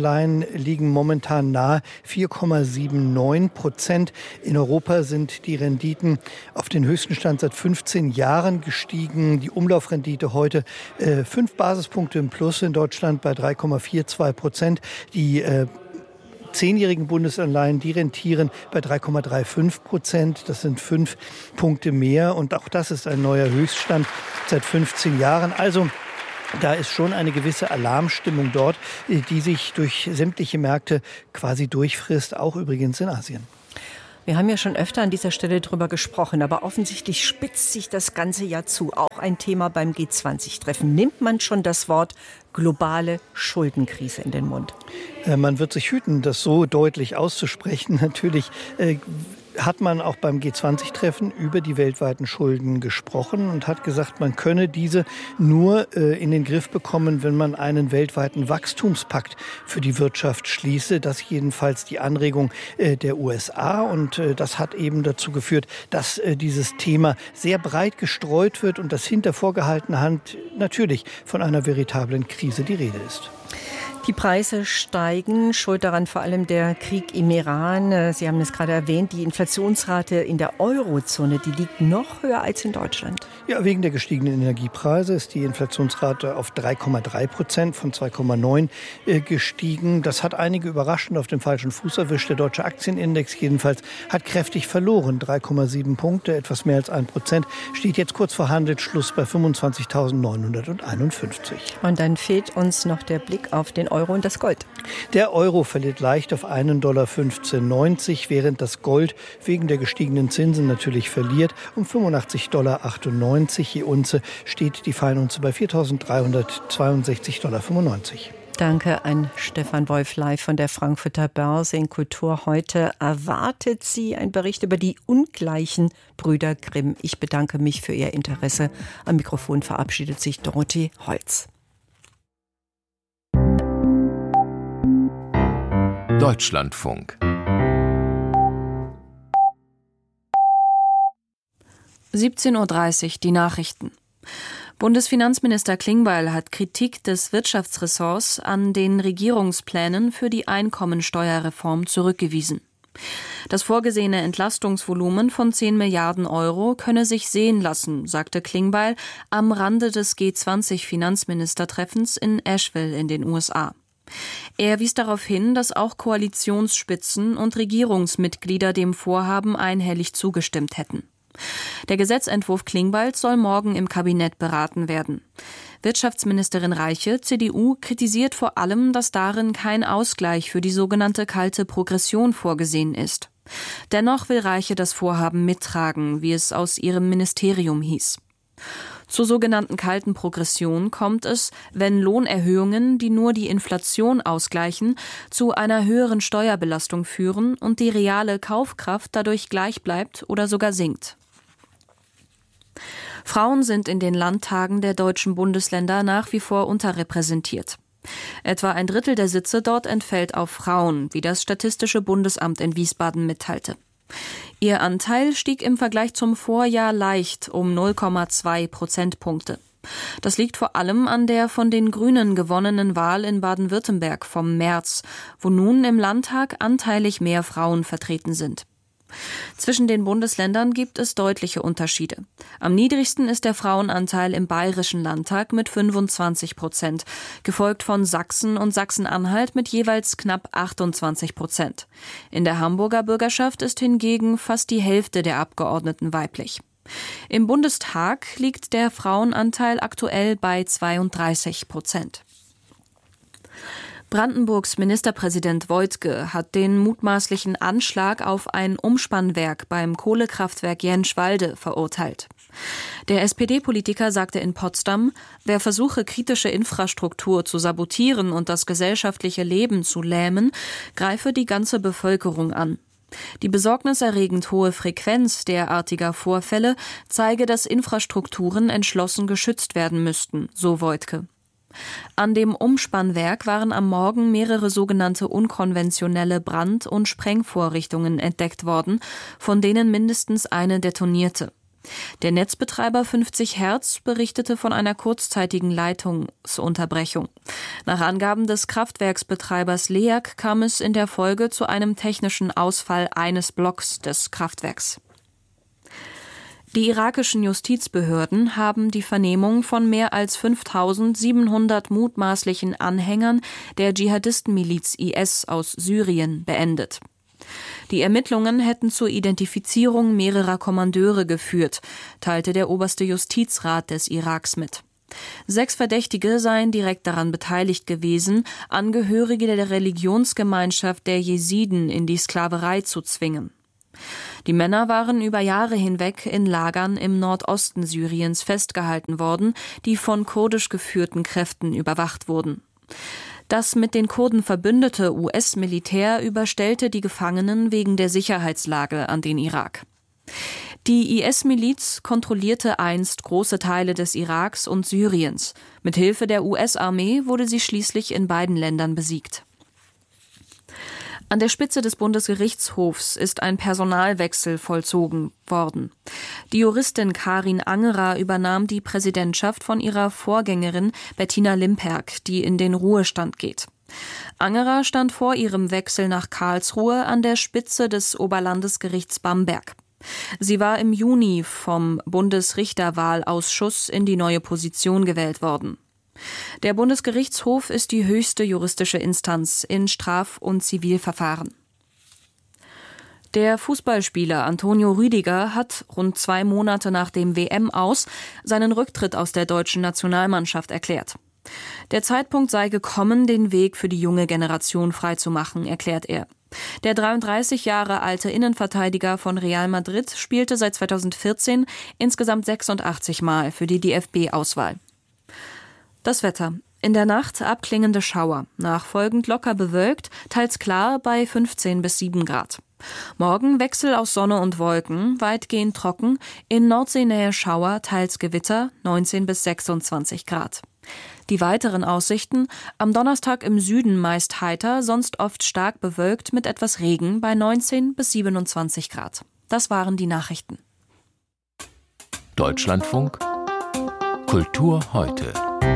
Bundesanleihen liegen momentan nahe vier Komma neunundsiebzig Prozent. In Europa sind die Renditen auf den höchsten Stand seit fünfzehn Jahren gestiegen. Die Umlaufrendite heute äh, fünf Basispunkte im Plus in Deutschland bei drei Komma zweiundvierzig Prozent. Die äh, zehnjährigen Bundesanleihen, die rentieren bei drei Komma fünfunddreißig Prozent. Das sind fünf Punkte mehr. Und auch das ist ein neuer Höchststand seit fünfzehn Jahren. Also da ist schon eine gewisse Alarmstimmung dort, die sich durch sämtliche Märkte quasi durchfrisst, auch übrigens in Asien. Wir haben ja schon öfter an dieser Stelle drüber gesprochen, aber offensichtlich spitzt sich das ganze ja zu. Auch ein Thema beim G zwanzig Treffen. Nimmt man schon das Wort globale Schuldenkrise in den Mund? Äh, man wird sich hüten, das so deutlich auszusprechen. Natürlich äh, hat man auch beim G zwanzig Treffen über die weltweiten Schulden gesprochen und hat gesagt, man könne diese nur äh, in den Griff bekommen, wenn man einen weltweiten Wachstumspakt für die Wirtschaft schließe. Das ist jedenfalls die Anregung äh, der U S A und äh, das hat eben dazu geführt, dass äh, dieses Thema sehr breit gestreut wird und dass hinter vorgehaltener Hand natürlich von einer veritablen Krise die Rede ist. Die Preise steigen, schuld daran vor allem der Krieg im Iran. Sie haben es gerade erwähnt, die Inflationsrate in der Eurozone, die liegt noch höher als in Deutschland. Ja, wegen der gestiegenen Energiepreise ist die Inflationsrate auf drei Komma drei Prozent von zwei Komma neun äh, gestiegen. Das hat einige überraschend auf dem falschen Fuß erwischt. Der deutsche Aktienindex jedenfalls hat kräftig verloren. drei Komma sieben Punkte, etwas mehr als ein Prozent, steht jetzt kurz vor Handelsschluss bei fünfundzwanzigtausendneunhunderteinundfünfzig. Und dann fehlt uns noch der Blick auf den Euro und das Gold. Der Euro verliert leicht auf einen Dollar fünfzehn neunzig, während das Gold wegen der gestiegenen Zinsen natürlich verliert. Um fünfundachtzig Dollar achtundneunzig je Unze steht die Feinunze bei viertausenddreihundertzweiundsechzig Dollar fünfundneunzig. Danke an Stefan Wolf live von der Frankfurter Börse. In Kultur heute erwartet Sie ein Bericht über die ungleichen Brüder Grimm. Ich bedanke mich für Ihr Interesse. Am Mikrofon verabschiedet sich Dorothee Holz. Deutschlandfunk. siebzehn Uhr dreißig, die Nachrichten. Bundesfinanzminister Klingbeil hat Kritik des Wirtschaftsressorts an den Regierungsplänen für die Einkommensteuerreform zurückgewiesen. Das vorgesehene Entlastungsvolumen von zehn Milliarden Euro könne sich sehen lassen, sagte Klingbeil am Rande des G zwanzig Finanzministertreffens in Asheville in den U S A. Er wies darauf hin, dass auch Koalitionsspitzen und Regierungsmitglieder dem Vorhaben einhellig zugestimmt hätten. Der Gesetzentwurf Klingbeils soll morgen im Kabinett beraten werden. Wirtschaftsministerin Reiche, C D U, kritisiert vor allem, dass darin kein Ausgleich für die sogenannte kalte Progression vorgesehen ist. Dennoch will Reiche das Vorhaben mittragen, wie es aus ihrem Ministerium hieß. Zur sogenannten kalten Progression kommt es, wenn Lohnerhöhungen, die nur die Inflation ausgleichen, zu einer höheren Steuerbelastung führen und die reale Kaufkraft dadurch gleich bleibt oder sogar sinkt. Frauen sind in den Landtagen der deutschen Bundesländer nach wie vor unterrepräsentiert. Etwa ein Drittel der Sitze dort entfällt auf Frauen, wie das Statistische Bundesamt in Wiesbaden mitteilte. Ihr Anteil stieg im Vergleich zum Vorjahr leicht um null Komma zwei Prozentpunkte. Das liegt vor allem an der von den Grünen gewonnenen Wahl in Baden-Württemberg vom März, wo nun im Landtag anteilig mehr Frauen vertreten sind. Zwischen den Bundesländern gibt es deutliche Unterschiede. Am niedrigsten ist der Frauenanteil im Bayerischen Landtag mit fünfundzwanzig Prozent, gefolgt von Sachsen und Sachsen-Anhalt mit jeweils knapp achtundzwanzig Prozent. In der Hamburger Bürgerschaft ist hingegen fast die Hälfte der Abgeordneten weiblich. Im Bundestag liegt der Frauenanteil aktuell bei zweiunddreißig Prozent. Brandenburgs Ministerpräsident Woidke hat den mutmaßlichen Anschlag auf ein Umspannwerk beim Kohlekraftwerk Jenschwalde verurteilt. Der S P D-Politiker sagte in Potsdam, wer versuche, kritische Infrastruktur zu sabotieren und das gesellschaftliche Leben zu lähmen, greife die ganze Bevölkerung an. Die besorgniserregend hohe Frequenz derartiger Vorfälle zeige, dass Infrastrukturen entschlossen geschützt werden müssten, so Woidke. An dem Umspannwerk waren am Morgen mehrere sogenannte unkonventionelle Brand- und Sprengvorrichtungen entdeckt worden, von denen mindestens eine detonierte. Der Netzbetreiber fünfzig Hertz berichtete von einer kurzzeitigen Leitungsunterbrechung. Nach Angaben des Kraftwerksbetreibers L E A G kam es in der Folge zu einem technischen Ausfall eines Blocks des Kraftwerks. Die irakischen Justizbehörden haben die Vernehmung von mehr als fünftausendsiebenhundert mutmaßlichen Anhängern der Dschihadistenmiliz I S aus Syrien beendet. Die Ermittlungen hätten zur Identifizierung mehrerer Kommandeure geführt, teilte der oberste Justizrat des Iraks mit. Sechs Verdächtige seien direkt daran beteiligt gewesen, Angehörige der Religionsgemeinschaft der Jesiden in die Sklaverei zu zwingen. Die Männer waren über Jahre hinweg in Lagern im Nordosten Syriens festgehalten worden, die von kurdisch geführten Kräften überwacht wurden. Das mit den Kurden verbündete U S-Militär überstellte die Gefangenen wegen der Sicherheitslage an den Irak. Die I S-Miliz kontrollierte einst große Teile des Iraks und Syriens. Mit Hilfe der U S-Armee wurde sie schließlich in beiden Ländern besiegt. An der Spitze des Bundesgerichtshofs ist ein Personalwechsel vollzogen worden. Die Juristin Karin Angerer übernahm die Präsidentschaft von ihrer Vorgängerin Bettina Limperk, die in den Ruhestand geht. Angerer stand vor ihrem Wechsel nach Karlsruhe an der Spitze des Oberlandesgerichts Bamberg. Sie war im Juni vom Bundesrichterwahlausschuss in die neue Position gewählt worden. Der Bundesgerichtshof ist die höchste juristische Instanz in Straf- und Zivilverfahren. Der Fußballspieler Antonio Rüdiger hat rund zwei Monate nach dem W M-Aus seinen Rücktritt aus der deutschen Nationalmannschaft erklärt. Der Zeitpunkt sei gekommen, den Weg für die junge Generation freizumachen, erklärt er. Der dreiunddreißig Jahre alte Innenverteidiger von Real Madrid spielte seit zweitausendvierzehn insgesamt sechsundachtzig Mal für die D F B-Auswahl. Das Wetter. In der Nacht abklingende Schauer, nachfolgend locker bewölkt, teils klar bei fünfzehn bis sieben Grad. Morgen Wechsel aus Sonne und Wolken, weitgehend trocken, in Nordseenähe Schauer, teils Gewitter, neunzehn bis sechsundzwanzig Grad. Die weiteren Aussichten: am Donnerstag im Süden meist heiter, sonst oft stark bewölkt mit etwas Regen bei neunzehn bis siebenundzwanzig Grad. Das waren die Nachrichten. Deutschlandfunk Kultur heute.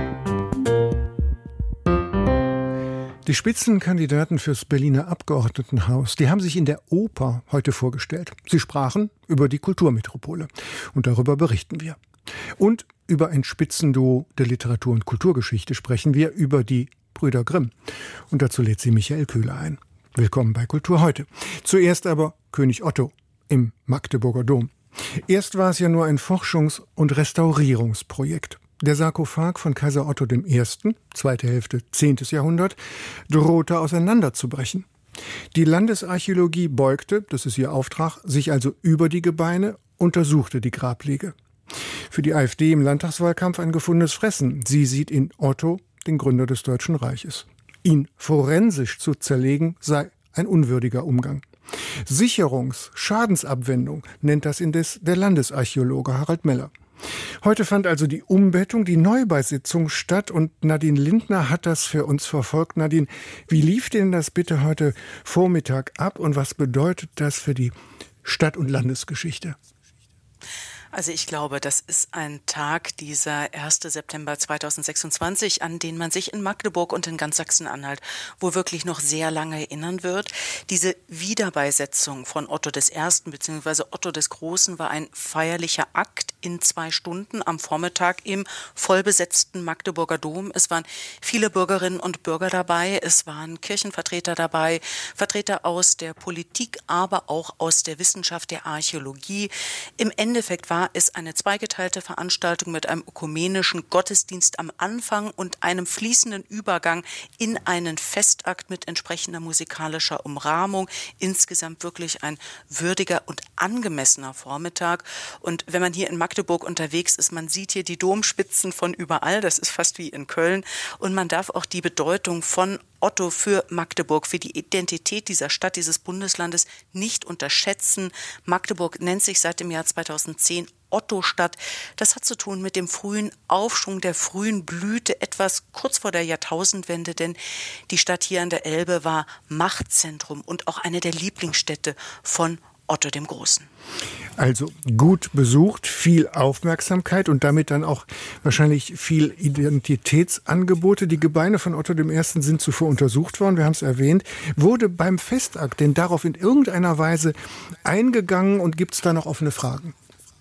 Die Spitzenkandidaten fürs Berliner Abgeordnetenhaus, die haben sich in der Oper heute vorgestellt. Sie sprachen über die Kulturmetropole und darüber berichten wir. Und über ein Spitzenduo der Literatur- und Kulturgeschichte sprechen wir, über die Brüder Grimm. Und dazu lädt sie Michael Köhler ein. Willkommen bei Kultur heute. Zuerst aber König Otto im Magdeburger Dom. Erst war es ja nur ein Forschungs- und Restaurierungsprojekt. Der Sarkophag von Kaiser Otto der Erste., zweite Hälfte zehntes Jahrhundert, drohte auseinanderzubrechen. Die Landesarchäologie beugte, das ist ihr Auftrag, sich also über die Gebeine, untersuchte die Grablege. Für die AfD im Landtagswahlkampf ein gefundenes Fressen. Sie sieht in Otto den Gründer des Deutschen Reiches. Ihn forensisch zu zerlegen sei ein unwürdiger Umgang. Sicherungs-, Schadensabwendung nennt das indes der Landesarchäologe Harald Meller. Heute fand also die Umbettung, die Neubesitzung statt und Nadine Lindner hat das für uns verfolgt. Nadine, wie lief denn das bitte heute Vormittag ab und was bedeutet das für die Stadt- und Landesgeschichte? Also ich glaube, das ist ein Tag, dieser erste September zweitausendsechsundzwanzig, an den man sich in Magdeburg und in ganz Sachsen-Anhalt wohl wirklich noch sehr lange erinnern wird. Diese Wiederbeisetzung von Otto des Ersten bzw. Otto des Großen war ein feierlicher Akt in zwei Stunden am Vormittag im vollbesetzten Magdeburger Dom. Es waren viele Bürgerinnen und Bürger dabei, es waren Kirchenvertreter dabei, Vertreter aus der Politik, aber auch aus der Wissenschaft, der Archäologie. Im Endeffekt war ist eine zweigeteilte Veranstaltung mit einem ökumenischen Gottesdienst am Anfang und einem fließenden Übergang in einen Festakt mit entsprechender musikalischer Umrahmung. Insgesamt wirklich ein würdiger und angemessener Vormittag. Und wenn man hier in Magdeburg unterwegs ist, man sieht hier die Domspitzen von überall, das ist fast wie in Köln. Und man darf auch die Bedeutung von Otto für Magdeburg, für die Identität dieser Stadt, dieses Bundeslandes nicht unterschätzen. Magdeburg nennt sich seit dem Jahr zweitausendzehn Otto-Stadt. Das hat zu tun mit dem frühen Aufschwung, der frühen Blüte, etwas kurz vor der Jahrtausendwende, denn die Stadt hier an der Elbe war Machtzentrum und auch eine der Lieblingsstädte von Otto dem Großen. Also gut besucht, viel Aufmerksamkeit und damit dann auch wahrscheinlich viel Identitätsangebote. Die Gebeine von Otto dem Ersten sind zuvor untersucht worden, wir haben es erwähnt. Wurde beim Festakt denn darauf in irgendeiner Weise eingegangen und gibt es da noch offene Fragen?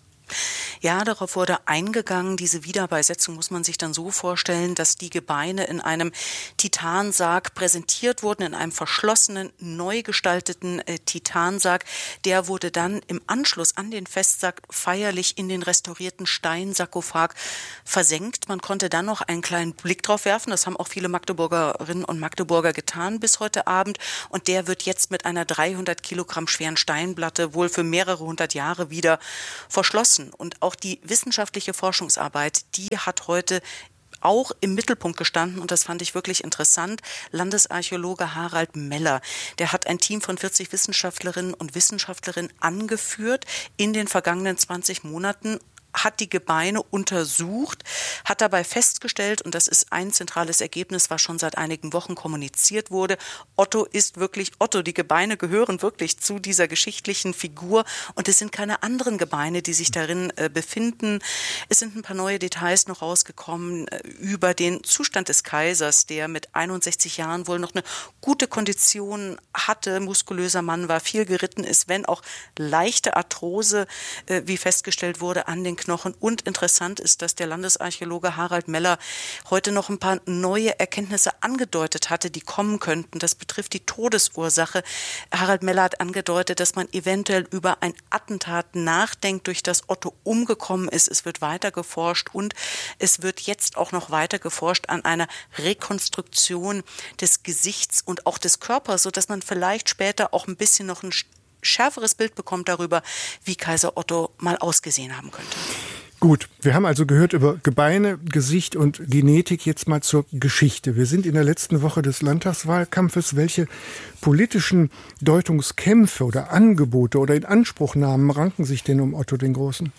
Ja, darauf wurde eingegangen. Diese Wiederbeisetzung muss man sich dann so vorstellen, dass die Gebeine in einem Titansarg präsentiert wurden, in einem verschlossenen, neu gestalteten äh, Titansarg. Der wurde dann im Anschluss an den Festsarg feierlich in den restaurierten Steinsarkophag versenkt. Man konnte dann noch einen kleinen Blick drauf werfen. Das haben auch viele Magdeburgerinnen und Magdeburger getan bis heute Abend. Und der wird jetzt mit einer dreihundert Kilogramm schweren Steinplatte wohl für mehrere hundert Jahre wieder verschlossen. Und auch die wissenschaftliche Forschungsarbeit, die hat heute auch im Mittelpunkt gestanden und das fand ich wirklich interessant. Landesarchäologe Harald Meller, der hat ein Team von vierzig Wissenschaftlerinnen und Wissenschaftlerinnen angeführt in den vergangenen zwanzig Monaten, hat die Gebeine untersucht, hat dabei festgestellt, und das ist ein zentrales Ergebnis, was schon seit einigen Wochen kommuniziert wurde, Otto ist wirklich Otto. Die Gebeine gehören wirklich zu dieser geschichtlichen Figur und es sind keine anderen Gebeine, die sich darin äh, befinden. Es sind ein paar neue Details noch rausgekommen äh, über den Zustand des Kaisers, der mit einundsechzig Jahren wohl noch eine gute Kondition hatte, muskulöser Mann war, viel geritten ist, wenn auch leichte Arthrose, äh, wie festgestellt wurde, an den Knochen. Und interessant ist, dass der Landesarchäologe Harald Meller heute noch ein paar neue Erkenntnisse angedeutet hatte, die kommen könnten. Das betrifft die Todesursache. Harald Meller hat angedeutet, dass man eventuell über ein Attentat nachdenkt, durch das Otto umgekommen ist. Es wird weiter geforscht und es wird jetzt auch noch weiter geforscht an einer Rekonstruktion des Gesichts und auch des Körpers, sodass man vielleicht später auch ein bisschen noch ein schärferes Bild bekommt darüber, wie Kaiser Otto mal ausgesehen haben könnte. Gut, wir haben also gehört über Gebeine, Gesicht und Genetik. Jetzt mal zur Geschichte. Wir sind in der letzten Woche des Landtagswahlkampfes. Welche politischen Deutungskämpfe oder Angebote oder Inanspruchnahmen ranken sich denn um Otto den Großen?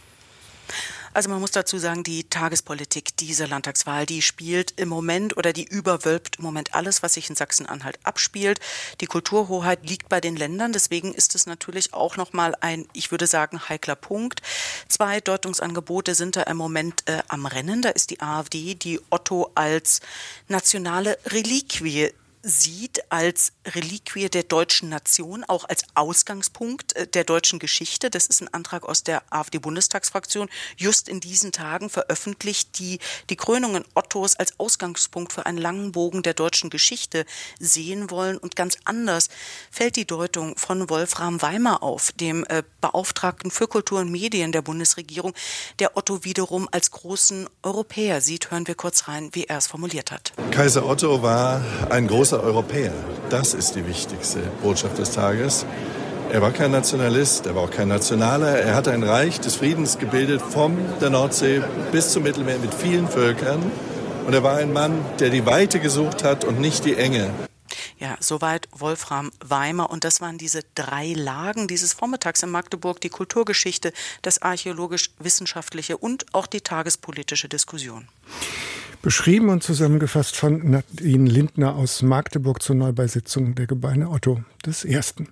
Also man muss dazu sagen, die Tagespolitik dieser Landtagswahl, die spielt im Moment oder die überwölbt im Moment alles, was sich in Sachsen-Anhalt abspielt. Die Kulturhoheit liegt bei den Ländern, deswegen ist es natürlich auch nochmal ein, ich würde sagen, heikler Punkt. Zwei Deutungsangebote sind da im Moment äh, am Rennen. Da ist die AfD, die Otto als nationale Reliquie sieht, als Reliquie der deutschen Nation, auch als Ausgangspunkt der deutschen Geschichte. Das ist ein Antrag aus der AfD-Bundestagsfraktion. Just in diesen Tagen veröffentlicht, die die Krönungen Ottos als Ausgangspunkt für einen langen Bogen der deutschen Geschichte sehen wollen. Und ganz anders fällt die Deutung von Wolfram Weimar auf, dem äh, Beauftragten für Kultur und Medien der Bundesregierung, der Otto wiederum als großen Europäer sieht. Hören wir kurz rein, wie er es formuliert hat. Kaiser Otto war ein großer Europäer. Das ist die wichtigste Botschaft des Tages. Er war kein Nationalist, er war auch kein Nationaler. Er hat ein Reich des Friedens gebildet, von der Nordsee bis zum Mittelmeer mit vielen Völkern. Und er war ein Mann, der die Weite gesucht hat und nicht die Enge. Ja, soweit Wolfram Weimar. Und das waren diese drei Lagen dieses Vormittags in Magdeburg, die Kulturgeschichte, das archäologisch-wissenschaftliche und auch die tagespolitische Diskussion. Beschrieben und zusammengefasst von Nadine Lindner aus Magdeburg zur Neubeisetzung der Gebeine Otto des Ersten.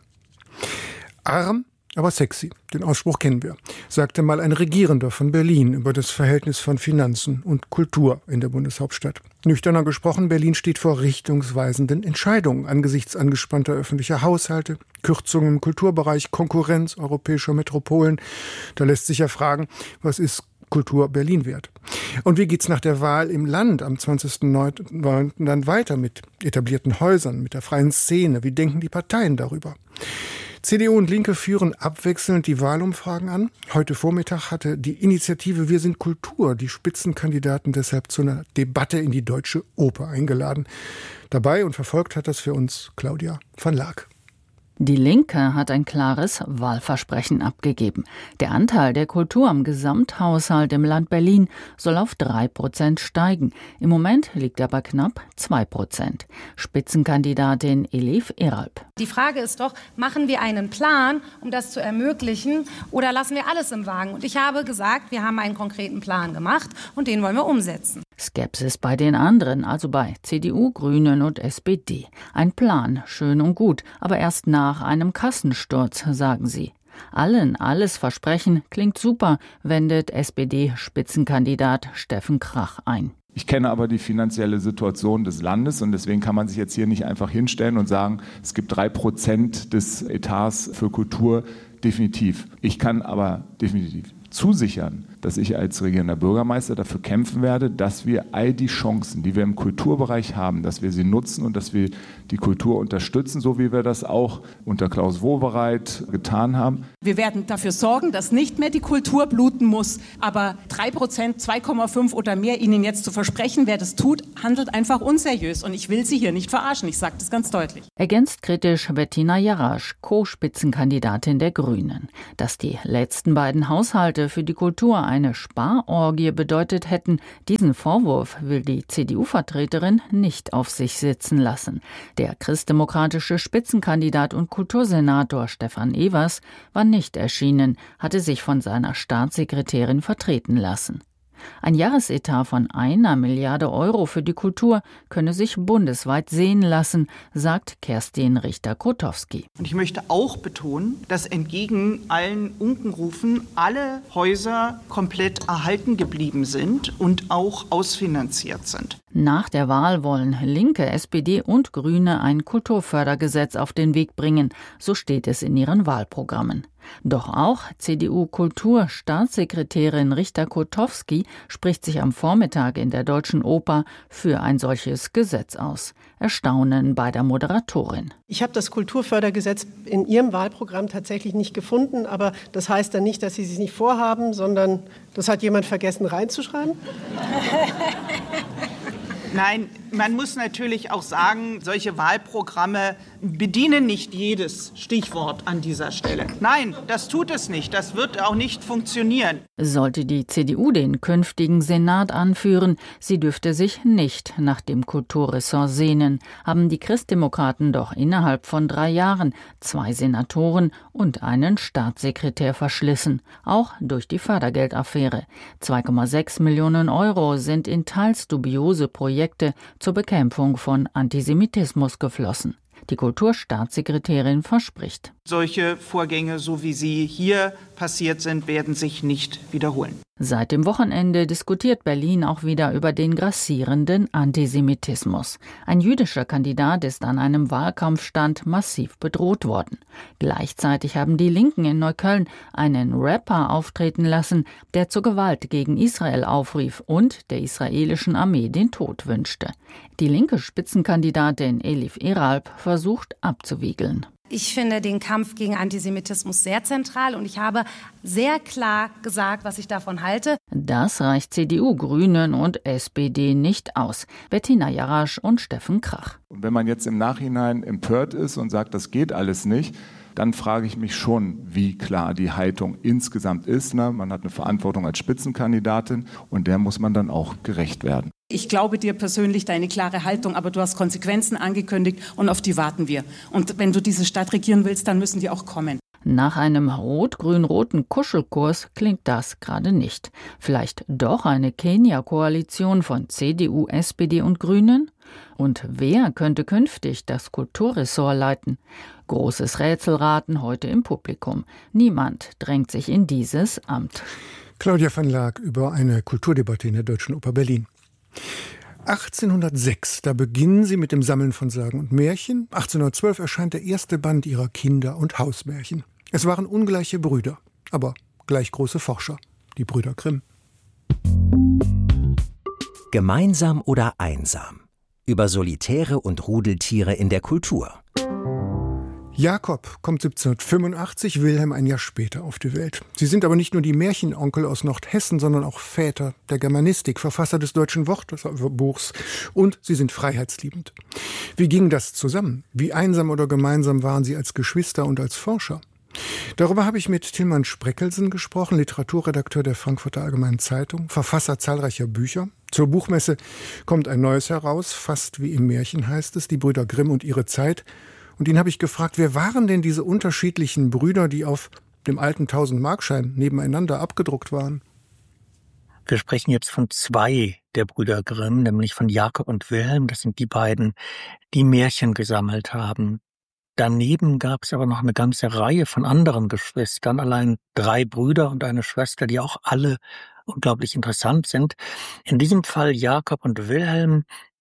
Arm, aber sexy, den Ausspruch kennen wir, sagte mal ein Regierender von Berlin über das Verhältnis von Finanzen und Kultur in der Bundeshauptstadt. Nüchterner gesprochen, Berlin steht vor richtungsweisenden Entscheidungen angesichts angespannter öffentlicher Haushalte, Kürzungen im Kulturbereich, Konkurrenz europäischer Metropolen. Da lässt sich ja fragen, was ist Kultur Berlin wert? Und wie geht's nach der Wahl im Land am zwanzigsten neunten dann weiter mit etablierten Häusern, mit der freien Szene? Wie denken die Parteien darüber? C D U und Linke führen abwechselnd die Wahlumfragen an. Heute Vormittag hatte die Initiative Wir sind Kultur die Spitzenkandidaten deshalb zu einer Debatte in die Deutsche Oper eingeladen. Dabei und verfolgt hat das für uns Claudia van Laak. Die Linke hat ein klares Wahlversprechen abgegeben. Der Anteil der Kultur am Gesamthaushalt im Land Berlin soll auf drei Prozent steigen. Im Moment liegt er bei knapp zwei Prozent. Spitzenkandidatin Elif Eralp. Die Frage ist doch, machen wir einen Plan, um das zu ermöglichen, oder lassen wir alles im Wagen? Und ich habe gesagt, wir haben einen konkreten Plan gemacht und den wollen wir umsetzen. Skepsis bei den anderen, also bei C D U, Grünen und S P D. Ein Plan, schön und gut, aber erst nach einem Kassensturz, sagen sie. Allen alles versprechen klingt super, wendet S P D-Spitzenkandidat Steffen Krach ein. Ich kenne aber die finanzielle Situation des Landes und deswegen kann man sich jetzt hier nicht einfach hinstellen und sagen, es gibt drei Prozent des Etats für Kultur. Definitiv. Ich kann aber definitiv zusichern, dass ich als regierender Bürgermeister dafür kämpfen werde, dass wir all die Chancen, die wir im Kulturbereich haben, dass wir sie nutzen und dass wir die Kultur unterstützen, so wie wir das auch unter Klaus Wowereit getan haben. Wir werden dafür sorgen, dass nicht mehr die Kultur bluten muss, aber drei Prozent, zwei Komma fünf oder mehr Ihnen jetzt zu versprechen, wer das tut, handelt einfach unseriös und ich will Sie hier nicht verarschen, ich sage das ganz deutlich. Ergänzt kritisch Bettina Jarasch, Co-Spitzenkandidatin der Grünen. Dass die letzten beiden Haushalte für die Kultur eine Sparorgie bedeutet hätten, diesen Vorwurf will die C D U-Vertreterin nicht auf sich sitzen lassen. Der christdemokratische Spitzenkandidat und Kultursenator Stefan Evers war nicht erschienen, hatte sich von seiner Staatssekretärin vertreten lassen. Ein Jahresetat von einer Milliarde Euro für die Kultur könne sich bundesweit sehen lassen, sagt Kerstin Richter-Krotowski. Und ich möchte auch betonen, dass entgegen allen Unkenrufen alle Häuser komplett erhalten geblieben sind und auch ausfinanziert sind. Nach der Wahl wollen Linke, S P D und Grüne ein Kulturfördergesetz auf den Weg bringen, so steht es in ihren Wahlprogrammen. Doch auch C D U-Kulturstaatssekretärin Richter-Krotowski spricht sich am Vormittag in der Deutschen Oper für ein solches Gesetz aus. Erstaunen bei der Moderatorin. Ich habe das Kulturfördergesetz in Ihrem Wahlprogramm tatsächlich nicht gefunden, aber das heißt dann nicht, dass Sie es nicht vorhaben, sondern das hat jemand vergessen reinzuschreiben? Nein, man muss natürlich auch sagen, solche Wahlprogramme bedienen nicht jedes Stichwort an dieser Stelle. Nein, das tut es nicht. Das wird auch nicht funktionieren. Sollte die C D U den künftigen Senat anführen, sie dürfte sich nicht nach dem Kulturressort sehnen, haben die Christdemokraten doch innerhalb von drei Jahren zwei Senatoren und einen Staatssekretär verschlissen, auch durch die Fördergeldaffäre. zwei Komma sechs Millionen Euro sind in teils dubiose Projekte zur Bekämpfung von Antisemitismus geflossen. Die Kulturstaatssekretärin verspricht: Solche Vorgänge, so wie sie hier passiert sind, werden sich nicht wiederholen. Seit dem Wochenende diskutiert Berlin auch wieder über den grassierenden Antisemitismus. Ein jüdischer Kandidat ist an einem Wahlkampfstand massiv bedroht worden. Gleichzeitig haben die Linken in Neukölln einen Rapper auftreten lassen, der zur Gewalt gegen Israel aufrief und der israelischen Armee den Tod wünschte. Die linke Spitzenkandidatin Elif Eralp versucht abzuwiegeln. Ich finde den Kampf gegen Antisemitismus sehr zentral und ich habe sehr klar gesagt, was ich davon halte. Das reicht C D U, Grünen und S P D nicht aus. Bettina Jarasch und Steffen Krach. Und wenn man jetzt im Nachhinein empört ist und sagt, das geht alles nicht, dann frage ich mich schon, wie klar die Haltung insgesamt ist. Ne? Man hat eine Verantwortung als Spitzenkandidatin und der muss man dann auch gerecht werden. Ich glaube dir persönlich deine klare Haltung, aber du hast Konsequenzen angekündigt und auf die warten wir. Und wenn du diese Stadt regieren willst, dann müssen die auch kommen. Nach einem rot-grün-roten Kuschelkurs klingt das gerade nicht. Vielleicht doch eine Kenia-Koalition von C D U, S P D und Grünen? Und wer könnte künftig das Kulturressort leiten? Großes Rätselraten heute im Publikum. Niemand drängt sich in dieses Amt. Claudia van Laak über eine Kulturdebatte in der Deutschen Oper Berlin. achtzehnhundertsechs, da beginnen sie mit dem Sammeln von Sagen und Märchen. achtzehnhundertzwölf erscheint der erste Band ihrer Kinder- und Hausmärchen. Es waren ungleiche Brüder, aber gleich große Forscher, die Brüder Grimm. Gemeinsam oder einsam? Über Solitäre und Rudeltiere in der Kultur. Jakob kommt siebzehnhundertfünfundachtzig, Wilhelm ein Jahr später auf die Welt. Sie sind aber nicht nur die Märchenonkel aus Nordhessen, sondern auch Väter der Germanistik, Verfasser des deutschen Wörterbuchs und sie sind freiheitsliebend. Wie ging das zusammen? Wie einsam oder gemeinsam waren sie als Geschwister und als Forscher? Darüber habe ich mit Tilman Spreckelsen gesprochen, Literaturredakteur der Frankfurter Allgemeinen Zeitung, Verfasser zahlreicher Bücher. Zur Buchmesse kommt ein neues heraus, fast wie im Märchen heißt es, die Brüder Grimm und ihre Zeit. Und ihn habe ich gefragt, wer waren denn diese unterschiedlichen Brüder, die auf dem alten tausend-Markschein nebeneinander abgedruckt waren? Wir sprechen jetzt von zwei der Brüder Grimm, nämlich von Jakob und Wilhelm. Das sind die beiden, die Märchen gesammelt haben. daneben gab es aber noch eine ganze Reihe von anderen Geschwistern, allein drei Brüder und eine Schwester, die auch alle unglaublich interessant sind. In diesem Fall Jakob und Wilhelm,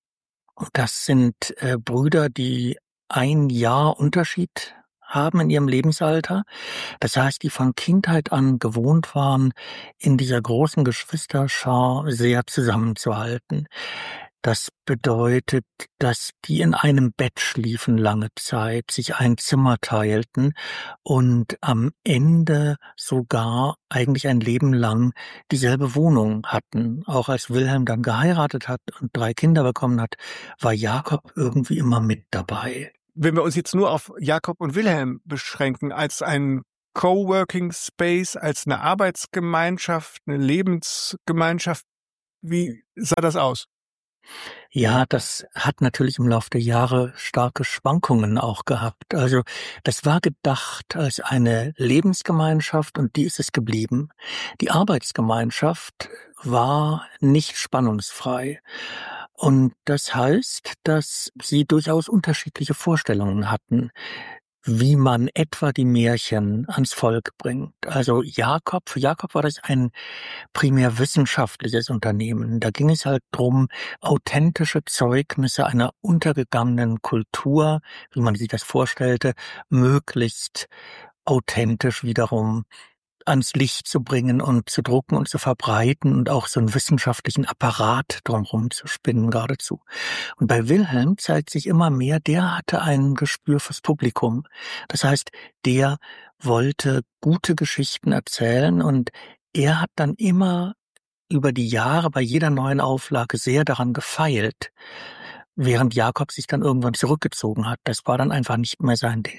das sind äh, Brüder, die ein Jahr Unterschied haben in ihrem Lebensalter. Das heißt, die von Kindheit an gewohnt waren, in dieser großen Geschwisterschar sehr zusammenzuhalten. Das bedeutet, dass die in einem Bett schliefen lange Zeit, sich ein Zimmer teilten und am Ende sogar eigentlich ein Leben lang dieselbe Wohnung hatten. Auch als Wilhelm dann geheiratet hat und drei Kinder bekommen hat, war Jakob irgendwie immer mit dabei. Wenn wir uns jetzt nur auf Jakob und Wilhelm beschränken, als ein Coworking Space, als eine Arbeitsgemeinschaft, eine Lebensgemeinschaft, wie sah das aus? Ja, das hat natürlich im Laufe der Jahre starke Schwankungen auch gehabt. Also das war gedacht als eine Lebensgemeinschaft und die ist es geblieben. Die Arbeitsgemeinschaft war nicht spannungsfrei. Und das heißt, dass sie durchaus unterschiedliche Vorstellungen hatten, wie man etwa die Märchen ans Volk bringt. Also Jakob, für Jakob war das ein primär wissenschaftliches Unternehmen. Da ging es halt drum, authentische Zeugnisse einer untergegangenen Kultur, wie man sich das vorstellte, möglichst authentisch wiederum ans Licht zu bringen und zu drucken und zu verbreiten und auch so einen wissenschaftlichen Apparat drumherum zu spinnen geradezu. Und bei Wilhelm zeigt sich immer mehr, der hatte ein Gespür fürs Publikum. Das heißt, der wollte gute Geschichten erzählen und er hat dann immer über die Jahre bei jeder neuen Auflage sehr daran gefeilt, während Jakob sich dann irgendwann zurückgezogen hat. Das war dann einfach nicht mehr sein Ding.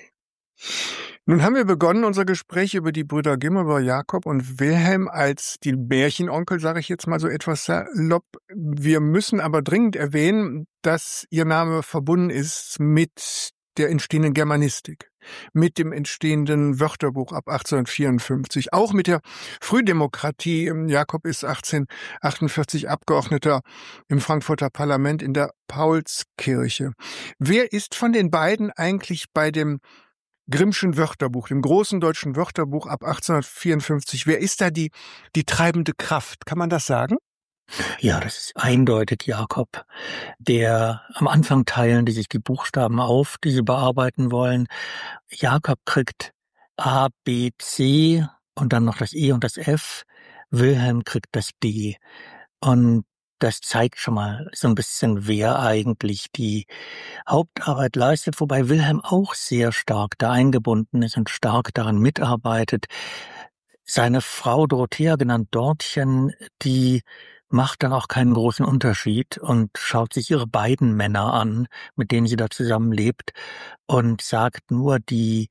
Nun haben wir begonnen, unser Gespräch über die Brüder Grimm, über Jakob und Wilhelm als die Märchenonkel, sage ich jetzt mal so etwas salopp. Wir müssen aber dringend erwähnen, dass ihr Name verbunden ist mit der entstehenden Germanistik, mit dem entstehenden Wörterbuch ab achtzehnhundertvierundfünfzig, auch mit der Frühdemokratie. Jakob ist achtzehnhundertachtundvierzig Abgeordneter im Frankfurter Parlament in der Paulskirche. Wer ist von den beiden eigentlich bei dem Grimmschen Wörterbuch, dem großen deutschen Wörterbuch ab achtzehnhundertvierundfünfzig, wer ist da die, die treibende Kraft? Kann man das sagen? Ja, das ist eindeutig Jakob. Der am Anfang teilen die sich die Buchstaben auf, die sie bearbeiten wollen. Jakob kriegt A, B, C und dann noch das E und das F. Wilhelm kriegt das D. Und das zeigt schon mal so ein bisschen, wer eigentlich die Hauptarbeit leistet, wobei Wilhelm auch sehr stark da eingebunden ist und stark daran mitarbeitet. Seine Frau Dorothea, genannt Dortchen, die macht dann auch keinen großen Unterschied und schaut sich ihre beiden Männer an, mit denen sie da zusammenlebt, und sagt nur, die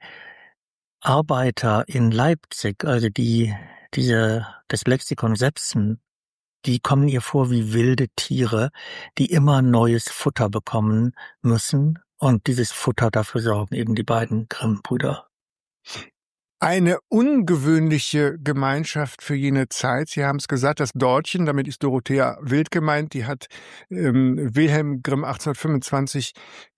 Arbeiter in Leipzig, also die diese das Lexikon Sebsen, die kommen ihr vor wie wilde Tiere, die immer neues Futter bekommen müssen. Und dieses Futter, dafür sorgen eben die beiden Grimm-Brüder. Eine ungewöhnliche Gemeinschaft für jene Zeit. Sie haben es gesagt, das Dortchen, damit ist Dorothea Wild gemeint, die hat ähm, Wilhelm Grimm achtzehnhundertfünfundzwanzig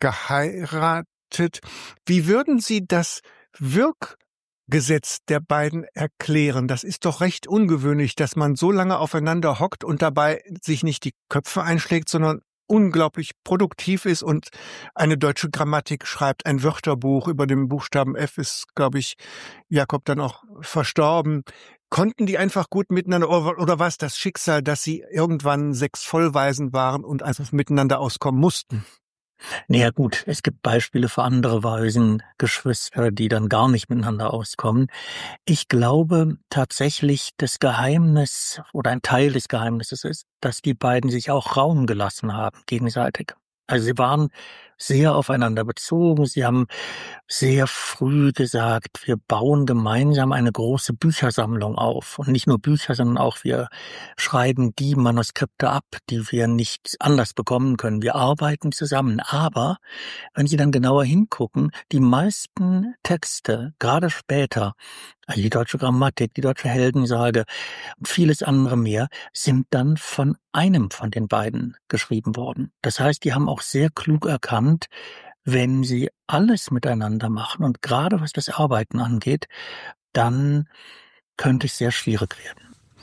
geheiratet. Wie würden Sie das Wirk Gesetz der beiden erklären? Das ist doch recht ungewöhnlich, dass man so lange aufeinander hockt und dabei sich nicht die Köpfe einschlägt, sondern unglaublich produktiv ist und eine deutsche Grammatik schreibt, ein Wörterbuch. Über dem Buchstaben F ist, glaube ich, Jakob dann auch verstorben. Konnten die einfach gut miteinander, oder, oder war es das Schicksal, dass sie irgendwann sechs Vollwaisen waren und einfach miteinander auskommen mussten? Naja gut, es gibt Beispiele für andere Waisengeschwister, die dann gar nicht miteinander auskommen. Ich glaube tatsächlich, das Geheimnis oder ein Teil des Geheimnisses ist, dass die beiden sich auch Raum gelassen haben gegenseitig. Also sie waren sehr aufeinander bezogen. Sie haben sehr früh gesagt, wir bauen gemeinsam eine große Büchersammlung auf. Und nicht nur Bücher, sondern auch wir schreiben die Manuskripte ab, die wir nicht anders bekommen können. Wir arbeiten zusammen. Aber wenn Sie dann genauer hingucken, die meisten Texte, gerade später, also die deutsche Grammatik, die deutsche Heldensage und vieles andere mehr, sind dann von einem von den beiden geschrieben worden. Das heißt, die haben auch sehr klug erkannt, wenn sie alles miteinander machen und gerade was das Arbeiten angeht, dann könnte es sehr schwierig werden.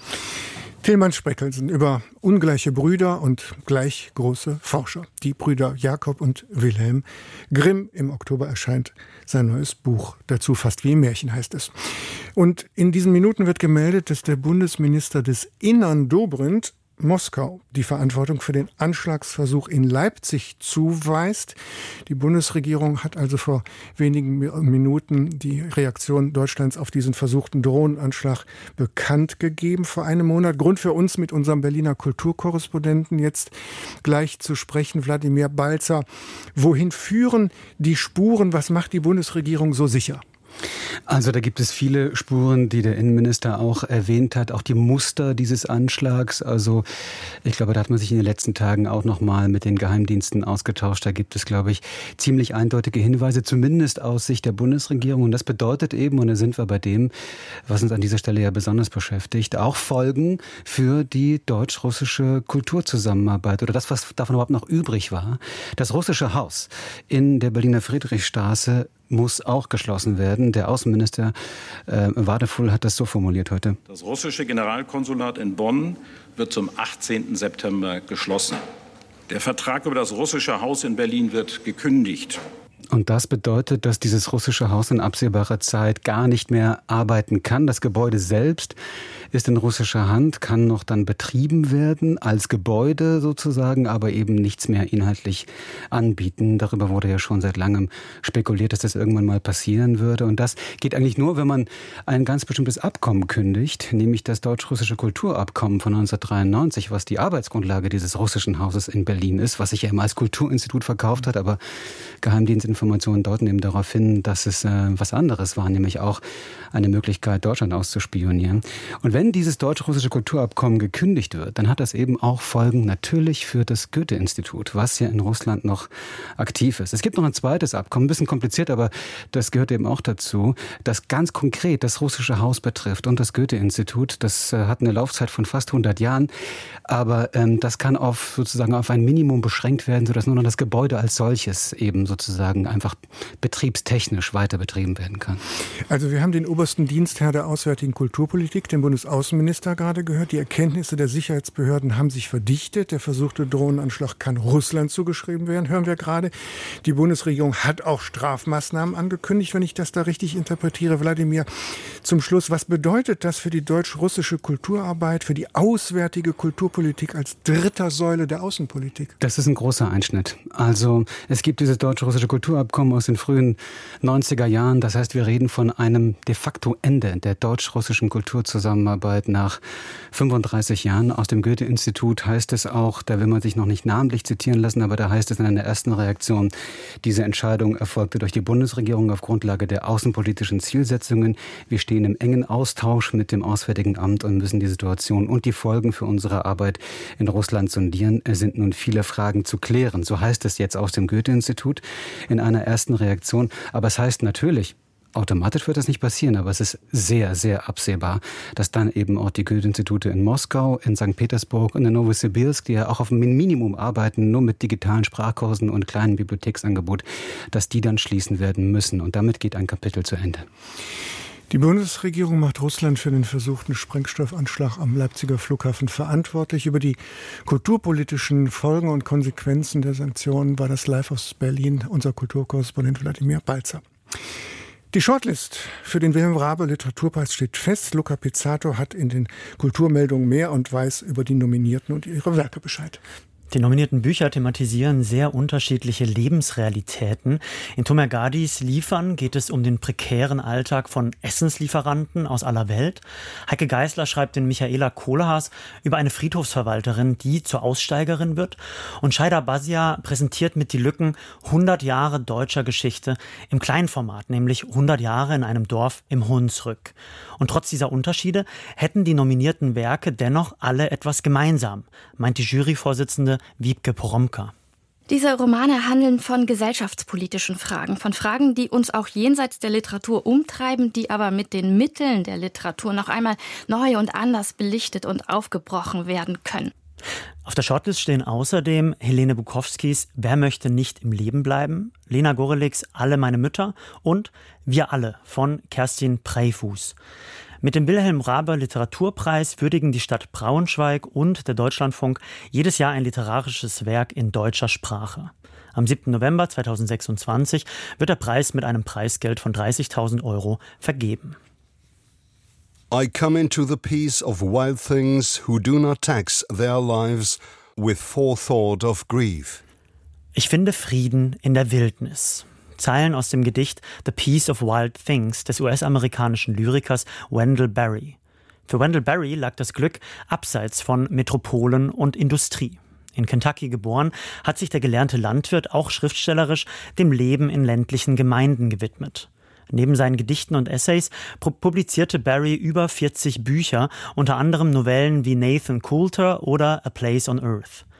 Tilman Spreckelsen über ungleiche Brüder und gleich große Forscher. Die Brüder Jakob und Wilhelm Grimm. Im Oktober erscheint sein neues Buch. Dazu fast wie im Märchen heißt es. Und in diesen Minuten wird gemeldet, dass der Bundesminister des Innern Dobrindt Moskau die Verantwortung für den Anschlagsversuch in Leipzig zuweist. Die Bundesregierung hat also vor wenigen Minuten die Reaktion Deutschlands auf diesen versuchten Drohnenanschlag bekannt gegeben vor einem Monat. Grund für uns, mit unserem Berliner Kulturkorrespondenten jetzt gleich zu sprechen, Wladimir Balzer. Wohin führen die Spuren? Was macht die Bundesregierung so sicher? Also da gibt es viele Spuren, die der Innenminister auch erwähnt hat, auch die Muster dieses Anschlags. Also ich glaube, da hat man sich in den letzten Tagen auch noch mal mit den Geheimdiensten ausgetauscht. Da gibt es, glaube ich, ziemlich eindeutige Hinweise, zumindest aus Sicht der Bundesregierung. Und das bedeutet eben, und da sind wir bei dem, was uns an dieser Stelle ja besonders beschäftigt, auch Folgen für die deutsch-russische Kulturzusammenarbeit oder das, was davon überhaupt noch übrig war. Das russische Haus in der Berliner Friedrichstraße muss auch geschlossen werden. Der Außenminister äh, Wadefull hat das so formuliert heute. Das russische Generalkonsulat in Bonn wird zum achtzehnten September geschlossen. Der Vertrag über das russische Haus in Berlin wird gekündigt. Und das bedeutet, dass dieses russische Haus in absehbarer Zeit gar nicht mehr arbeiten kann. Das Gebäude selbst ist in russischer Hand, kann noch dann betrieben werden als Gebäude sozusagen, aber eben nichts mehr inhaltlich anbieten. Darüber wurde ja schon seit langem spekuliert, dass das irgendwann mal passieren würde. Und das geht eigentlich nur, wenn man ein ganz bestimmtes Abkommen kündigt, nämlich das deutsch-russische Kulturabkommen von neunzehnhundertdreiundneunzig, was die Arbeitsgrundlage dieses russischen Hauses in Berlin ist, was sich ja immer als Kulturinstitut verkauft hat, aber Geheimdienstinformationen deuten eben darauf hin, dass es äh, was anderes war, nämlich auch eine Möglichkeit, Deutschland auszuspionieren. Und wenn dieses deutsch-russische Kulturabkommen gekündigt wird, dann hat das eben auch Folgen natürlich für das Goethe-Institut, was ja in Russland noch aktiv ist. Es gibt noch ein zweites Abkommen, ein bisschen kompliziert, aber das gehört eben auch dazu, das ganz konkret das russische Haus betrifft und das Goethe-Institut. Das äh, hat eine Laufzeit von fast hundert Jahren, aber ähm, das kann auf sozusagen auf ein Minimum beschränkt werden, sodass nur noch das Gebäude als solches eben sozusagen einfach betriebstechnisch weiter betrieben werden kann. Also wir haben den obersten Dienstherr der Auswärtigen Kulturpolitik, den Bundesaußenminister, gerade gehört. Die Erkenntnisse der Sicherheitsbehörden haben sich verdichtet. Der versuchte Drohnenanschlag kann Russland zugeschrieben werden, hören wir gerade. Die Bundesregierung hat auch Strafmaßnahmen angekündigt, wenn ich das da richtig interpretiere. Wladimir, zum Schluss, was bedeutet das für die deutsch-russische Kulturarbeit, für die auswärtige Kulturpolitik als dritter Säule der Außenpolitik? Das ist ein großer Einschnitt. Also es gibt dieses deutsch-russische Kulturabkommen aus den frühen neunziger Jahren. Das heißt, wir reden von einem de facto Ende der deutsch-russischen Kulturzusammenarbeit nach fünfunddreißig Jahren. Aus dem Goethe-Institut heißt es auch, da will man sich noch nicht namentlich zitieren lassen, aber da heißt es in einer ersten Reaktion, diese Entscheidung erfolgte durch die Bundesregierung auf Grundlage der außenpolitischen Zielsetzungen. Wir stehen im engen Austausch mit dem Auswärtigen Amt und müssen die Situation und die Folgen für unsere Arbeit in Russland sondieren. Es sind nun viele Fragen zu klären. So heißt es jetzt aus dem Goethe-Institut in einer ersten Reaktion. Aber es heißt natürlich, automatisch wird das nicht passieren, aber es ist sehr, sehr absehbar, dass dann eben auch die Goethe-Institute in Moskau, in Sankt Petersburg und in Novosibirsk, die ja auch auf dem Minimum arbeiten, nur mit digitalen Sprachkursen und kleinen Bibliotheksangebot, dass die dann schließen werden müssen. Und damit geht ein Kapitel zu Ende. Die Bundesregierung macht Russland für den versuchten Sprengstoffanschlag am Leipziger Flughafen verantwortlich. Über die kulturpolitischen Folgen und Konsequenzen der Sanktionen war das live aus Berlin unser Kulturkorrespondent Wladimir Balzer. Die Shortlist für den Wilhelm Raabe Literaturpreis steht fest. Luca Pizzato hat in den Kulturmeldungen mehr und weiß über die Nominierten und ihre Werke Bescheid. Die nominierten Bücher thematisieren sehr unterschiedliche Lebensrealitäten. In Tomer Gadis Liefern geht es um den prekären Alltag von Essenslieferanten aus aller Welt. Heike Geisler schreibt in Michaela Kohlhaas über eine Friedhofsverwalterin, die zur Aussteigerin wird. Und Shaida Basia präsentiert mit Die Lücken hundert Jahre deutscher Geschichte im kleinen Format, nämlich hundert Jahre in einem Dorf im Hunsrück. Und trotz dieser Unterschiede hätten die nominierten Werke dennoch alle etwas gemeinsam, meint die Juryvorsitzende Wiebke Poromka. Diese Romane handeln von gesellschaftspolitischen Fragen, von Fragen, die uns auch jenseits der Literatur umtreiben, die aber mit den Mitteln der Literatur noch einmal neu und anders belichtet und aufgebrochen werden können. Auf der Shortlist stehen außerdem Helene Bukowskis Wer möchte nicht im Leben bleiben?, Lena Goreliks Alle meine Mütter und Wir alle von Kerstin Preyfus. Mit dem Wilhelm-Raabe Literaturpreis würdigen die Stadt Braunschweig und der Deutschlandfunk jedes Jahr ein literarisches Werk in deutscher Sprache. Am siebten November zweitausendsechsundzwanzig wird der Preis mit einem Preisgeld von dreißigtausend Euro vergeben. I come into the peace of wild things who do not tax their lives with forethought of grief. Ich finde Frieden in der Wildnis. Zeilen aus dem Gedicht The Peace of Wild Things des U S-amerikanischen Lyrikers Wendell Berry. Für Wendell Berry lag das Glück abseits von Metropolen und Industrie. In Kentucky geboren, hat sich der gelernte Landwirt auch schriftstellerisch dem Leben in ländlichen Gemeinden gewidmet. Neben seinen Gedichten und Essays publizierte Berry über vierzig Bücher, unter anderem Novellen wie Nathan Coulter oder A Place on Earth.